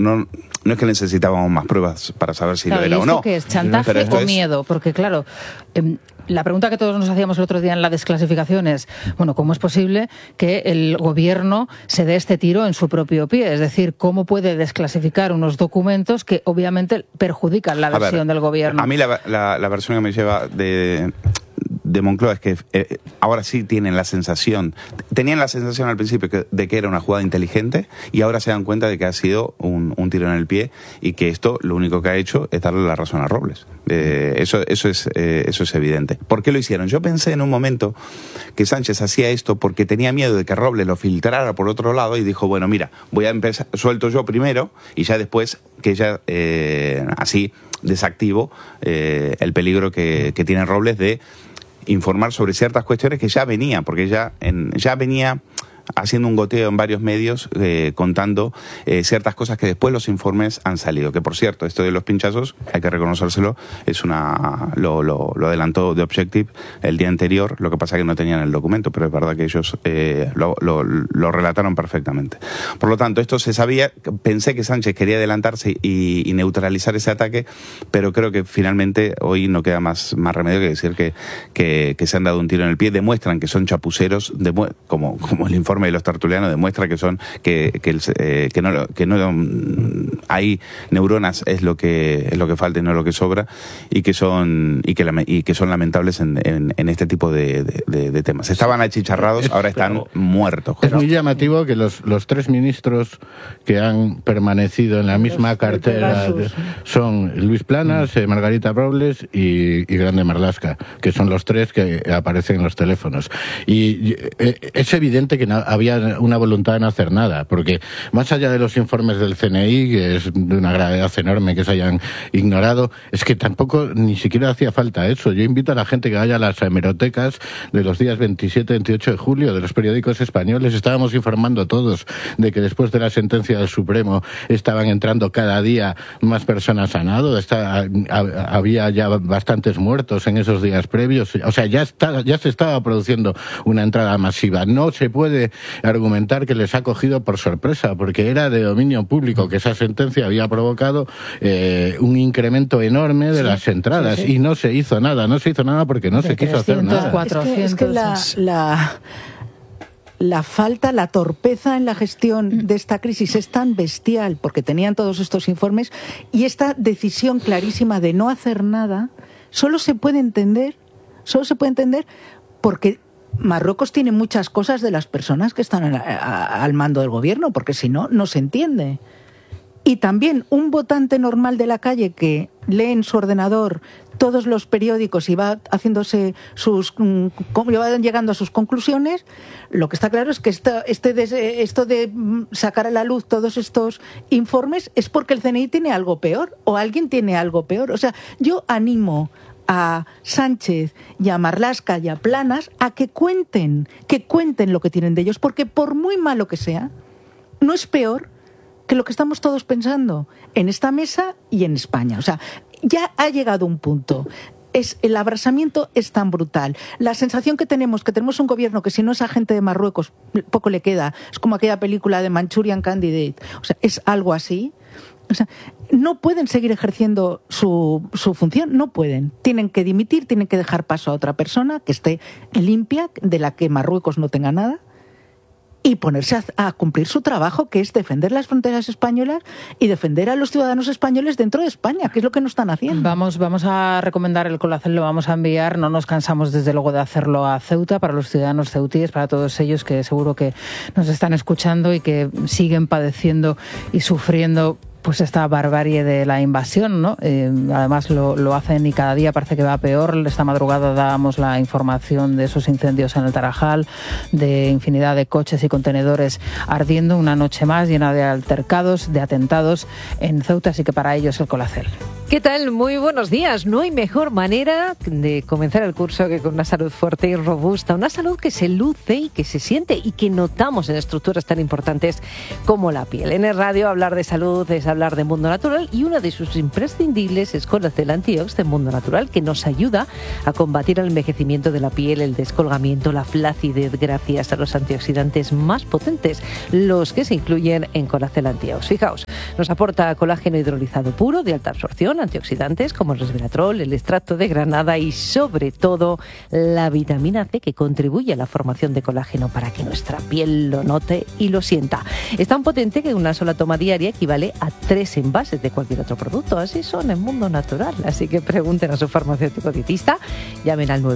S25: es que necesitábamos más pruebas para saber si lo era o no.
S2: ¿Qué es? ¿Chantaje o miedo? Porque claro, la pregunta que todos nos hacíamos el otro día en la desclasificación es, bueno, ¿cómo es posible que el gobierno se dé este tiro en su propio pie? Es decir, ¿cómo puede desclasificar unos documentos que obviamente perjudican la versión del gobierno?
S25: A mí la versión que me lleva de Moncloa es que ahora sí tenían la sensación al principio de que era una jugada inteligente y ahora se dan cuenta de que ha sido un tiro en el pie y que esto lo único que ha hecho es darle la razón a Robles. Eso es evidente. ¿Por qué lo hicieron? Yo pensé en un momento que Sánchez hacía esto porque tenía miedo de que Robles lo filtrara por otro lado y dijo, bueno, mira, voy a empezar, suelto yo primero y ya después que ya así desactivo el peligro que tiene Robles de informar sobre ciertas cuestiones que ya venía, porque ya venía haciendo un goteo en varios medios contando ciertas cosas que después los informes han salido. Que por cierto, esto de los pinchazos, hay que reconocérselo, lo adelantó The Objective el día anterior, lo que pasa es que no tenían el documento, pero es verdad que ellos lo relataron perfectamente. Por lo tanto, esto se sabía, pensé que Sánchez quería adelantarse y neutralizar ese ataque, pero creo que finalmente hoy no queda más remedio que decir que se han dado un tiro en el pie, demuestran que son chapuceros, como el informe de los tertulianos demuestra que no hay neuronas es lo que falta y no lo que sobra y que son lamentables en este tipo de temas. Estaban achicharrados, ahora están muertos.
S1: Es muy llamativo que los 3 ministros que han permanecido en la misma cartera son Luis Planas, Margarita Robles y Grande Marlaska, que son los 3 que aparecen en los teléfonos. Y es evidente que había una voluntad de no hacer nada, porque más allá de los informes del CNI, que es de una gravedad enorme que se hayan ignorado, es que tampoco ni siquiera hacía falta eso. Yo invito a la gente que vaya a las hemerotecas de los días 27 y 28 de julio de los periódicos españoles. Estábamos informando todos de que después de la sentencia del Supremo estaban entrando cada día más personas a nado, había ya bastantes muertos en esos días previos, o sea, ya se estaba produciendo una entrada masiva. No se puede argumentar que les ha cogido por sorpresa, porque era de dominio público que esa sentencia había provocado un incremento enorme de las entradas y no se hizo nada porque no se quiso hacer nada.
S2: 400,
S4: es que la falta, la torpeza en la gestión de esta crisis es tan bestial, porque tenían todos estos informes, y esta decisión clarísima de no hacer nada solo se puede entender porque Marruecos tiene muchas cosas de las personas que están al mando del gobierno, porque si no, no se entiende. Y también un votante normal de la calle que lee en su ordenador todos los periódicos y va haciéndose va llegando a sus conclusiones, lo que está claro es que esto de sacar a la luz todos estos informes es porque el CNI tiene algo peor o alguien tiene algo peor. O sea, yo animo a Sánchez y a Marlaska y a Planas a que cuenten lo que tienen de ellos, porque por muy malo que sea, no es peor que lo que estamos todos pensando en esta mesa y en España. O sea, ya ha llegado un punto. El abrasamiento es tan brutal. La sensación que tenemos un gobierno que si no es agente de Marruecos, poco le queda. Es como aquella película de Manchurian Candidate. O sea, es algo así. O sea, no pueden seguir ejerciendo su función, no pueden. Tienen que dimitir, tienen que dejar paso a otra persona que esté limpia, de la que Marruecos no tenga nada, y ponerse a cumplir su trabajo, que es defender las fronteras españolas y defender a los ciudadanos españoles dentro de España, que es lo que no están haciendo.
S2: Vamos a recomendar el Colacel, lo vamos a enviar, no nos cansamos desde luego de hacerlo a Ceuta, para los ciudadanos ceutíes, para todos ellos que seguro que nos están escuchando y que siguen padeciendo y sufriendo pues esta barbarie de la invasión, ¿no? Además lo hacen y cada día parece que va peor. Esta madrugada dábamos la información de esos incendios en el Tarajal, de infinidad de coches y contenedores ardiendo, una noche más llena de altercados, de atentados en Ceuta, así que para ellos el Colacel.
S8: ¿Qué tal? Muy buenos días. No hay mejor manera de comenzar el curso que con una salud fuerte y robusta, una salud que se luce y que se siente y que notamos en estructuras tan importantes como la piel. En el radio hablar de salud es hablar de Mundo Natural y una de sus imprescindibles es Colacel Antiox de Mundo Natural, que nos ayuda a combatir el envejecimiento de la piel, el descolgamiento, la flacidez, gracias a los antioxidantes más potentes, los que se incluyen en Colacel Antiox. Fijaos, nos aporta colágeno hidrolizado puro de alta absorción, antioxidantes como el resveratrol, el extracto de granada y sobre todo la vitamina C, que contribuye a la formación de colágeno para que nuestra piel lo note y lo sienta. Es tan potente que una sola toma diaria equivale a 3 envases de cualquier otro producto. Así son en Mundo Natural. Así que pregunten a su farmacéutico dietista, llamen al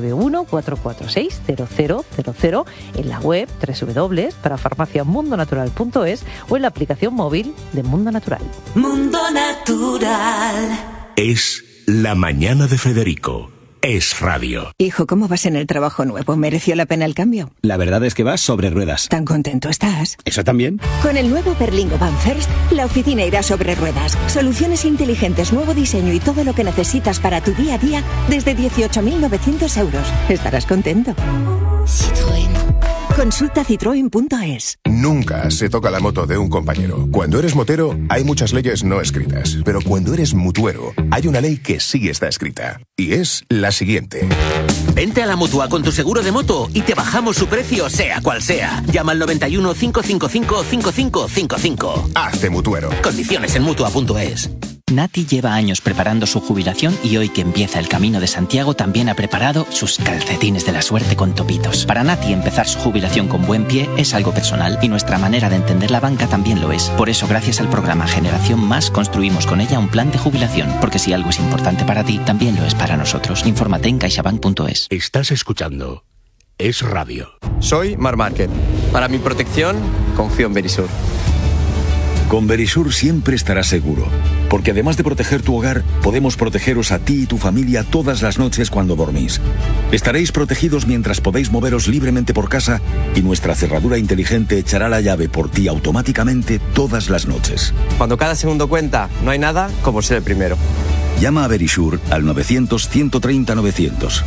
S8: 91-446-0000 en la web www.parafarmaciamundonatural.es o en la aplicación móvil de Mundo Natural.
S11: Mundo Natural.
S5: Es La Mañana de Federico. Es radio.
S9: Hijo, ¿cómo vas en el trabajo nuevo? ¿Mereció la pena el cambio?
S10: La verdad es que vas sobre ruedas.
S9: ¿Tan contento estás?
S10: ¿Eso también?
S9: Con el nuevo Berlingo Van First, la oficina irá sobre ruedas. Soluciones inteligentes, nuevo diseño y todo lo que necesitas para tu día a día desde 18.900 euros. Estarás contento.
S11: Citroën.
S9: Consulta citroen.es.
S12: Nunca se toca la moto de un compañero. Cuando eres motero, hay muchas leyes no escritas. Pero cuando eres mutuero, hay una ley que sí está escrita. Y es la siguiente.
S14: Vente a la Mutua con tu seguro de moto y te bajamos su precio, sea cual sea. Llama al 91 555 5555.
S12: Hazte mutuero.
S14: Condiciones en Mutua.es.
S26: Nati lleva años preparando su jubilación y hoy que empieza el Camino de Santiago también ha preparado sus calcetines de la suerte con topitos. Para Nati empezar su jubilación con buen pie es algo personal y nuestra manera de entender la banca también lo es. Por eso, gracias al programa Generación Más, construimos con ella un plan de jubilación, porque si algo es importante para ti, también lo es para nosotros. Infórmate en caixabank.es.
S5: Estás escuchando Es Radio.
S15: Soy Mar Márquez. Para mi protección, confío en Verisur.
S16: Con Verisur siempre estarás seguro, porque además de proteger tu hogar, podemos protegeros a ti y tu familia todas las noches cuando dormís. Estaréis protegidos mientras podéis moveros libremente por casa y nuestra cerradura inteligente echará la llave por ti automáticamente todas las noches.
S15: Cuando cada segundo cuenta, no hay nada como ser el primero.
S16: Llama a Verisur al 900-130-900.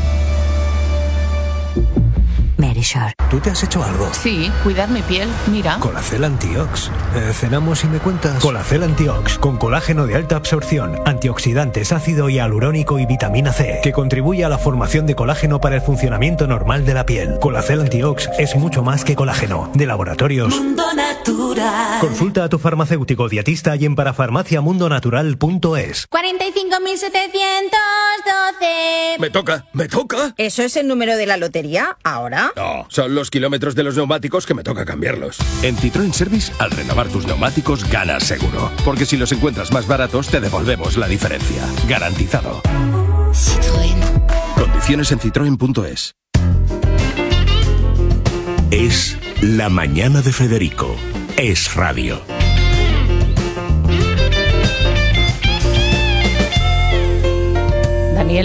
S17: Verisur.
S27: ¿Tú te has hecho algo?
S28: Sí, cuidar mi piel, mira.
S27: Colacel Antiox. Cenamos y me cuentas. Colacel Antiox, con colágeno de alta absorción, antioxidantes, ácido hialurónico y vitamina C, que contribuye a la formación de colágeno para el funcionamiento normal de la piel. Colacel Antiox es mucho más que colágeno. De Laboratorios
S11: Mundo Natural.
S27: Consulta a tu farmacéutico dietista y en parafarmaciamundonatural.es.
S29: 45.712.
S30: Me toca.
S29: ¿Eso es el número de la lotería? ¿Ahora?
S30: No, son los kilómetros de los neumáticos que me toca cambiarlos.
S20: En Citroën Service, al renovar tus neumáticos, ganas seguro. Porque si los encuentras más baratos, te devolvemos la diferencia. Garantizado.
S11: Citroën.
S20: Condiciones en citroen.es.
S5: Es La Mañana de Federico. Es radio.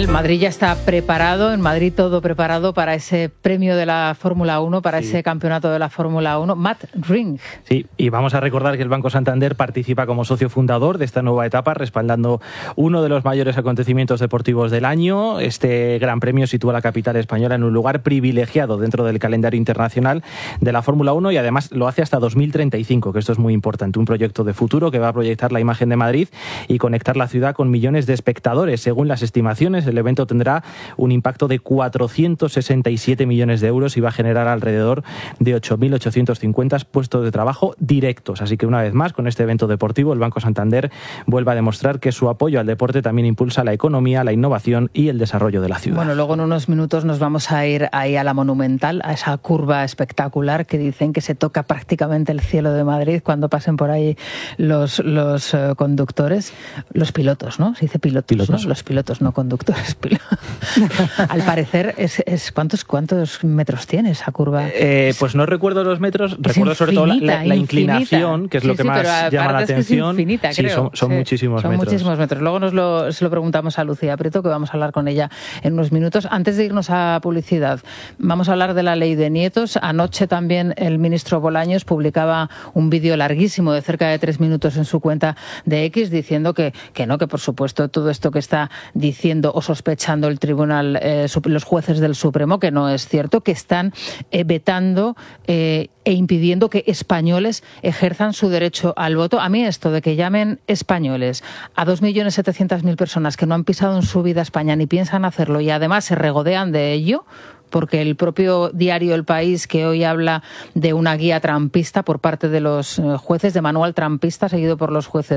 S2: El Madrid ya está preparado, en Madrid todo preparado para ese premio de la Fórmula 1, para ese campeonato de la Fórmula 1. Matt Ring.
S3: Sí, y vamos a recordar que el Banco Santander participa como socio fundador de esta nueva etapa, respaldando uno de los mayores acontecimientos deportivos del año. Este gran premio sitúa a la capital española en un lugar privilegiado dentro del calendario internacional de la Fórmula 1 y además lo hace hasta 2035, que esto es muy importante. Un proyecto de futuro que va a proyectar la imagen de Madrid y conectar la ciudad con millones de espectadores. Según las estimaciones, el evento tendrá un impacto de 467 millones de euros y va a generar alrededor de 8.850 puestos de trabajo directos. Así que una vez más, con este evento deportivo, el Banco Santander vuelve a demostrar que su apoyo al deporte también impulsa la economía, la innovación y el desarrollo de la ciudad.
S2: Bueno, luego en unos minutos nos vamos a ir ahí a la Monumental, a esa curva espectacular que dicen que se toca prácticamente el cielo de Madrid cuando pasen por ahí los conductores, los pilotos, ¿no? Se dice pilotos, ¿no? Los pilotos, no conductores. Al parecer, ¿cuántos metros tiene esa curva?
S3: Pues no recuerdo los metros, recuerdo sobre todo la inclinación, que es lo que más llama la atención.
S2: Es infinita, creo.
S3: Son muchísimos metros.
S2: Son muchísimos metros. Luego se lo preguntamos a Lucía Prieto, que vamos a hablar con ella en unos minutos. Antes de irnos a publicidad, vamos a hablar de la ley de nietos. Anoche también el ministro Bolaños publicaba un vídeo larguísimo de cerca de 3 minutos en su cuenta de X diciendo que no, que por supuesto todo esto que está diciendo o sospechando el tribunal, los jueces del Supremo, que no es cierto, que están vetando e impidiendo que españoles ejerzan su derecho al voto. A mí esto de que llamen españoles a 2.700.000 personas que no han pisado en su vida España ni piensan hacerlo y además se regodean de ello, porque el propio diario El País, que hoy habla de una guía trampista por parte de los jueces, de manual trampista seguido por los jueces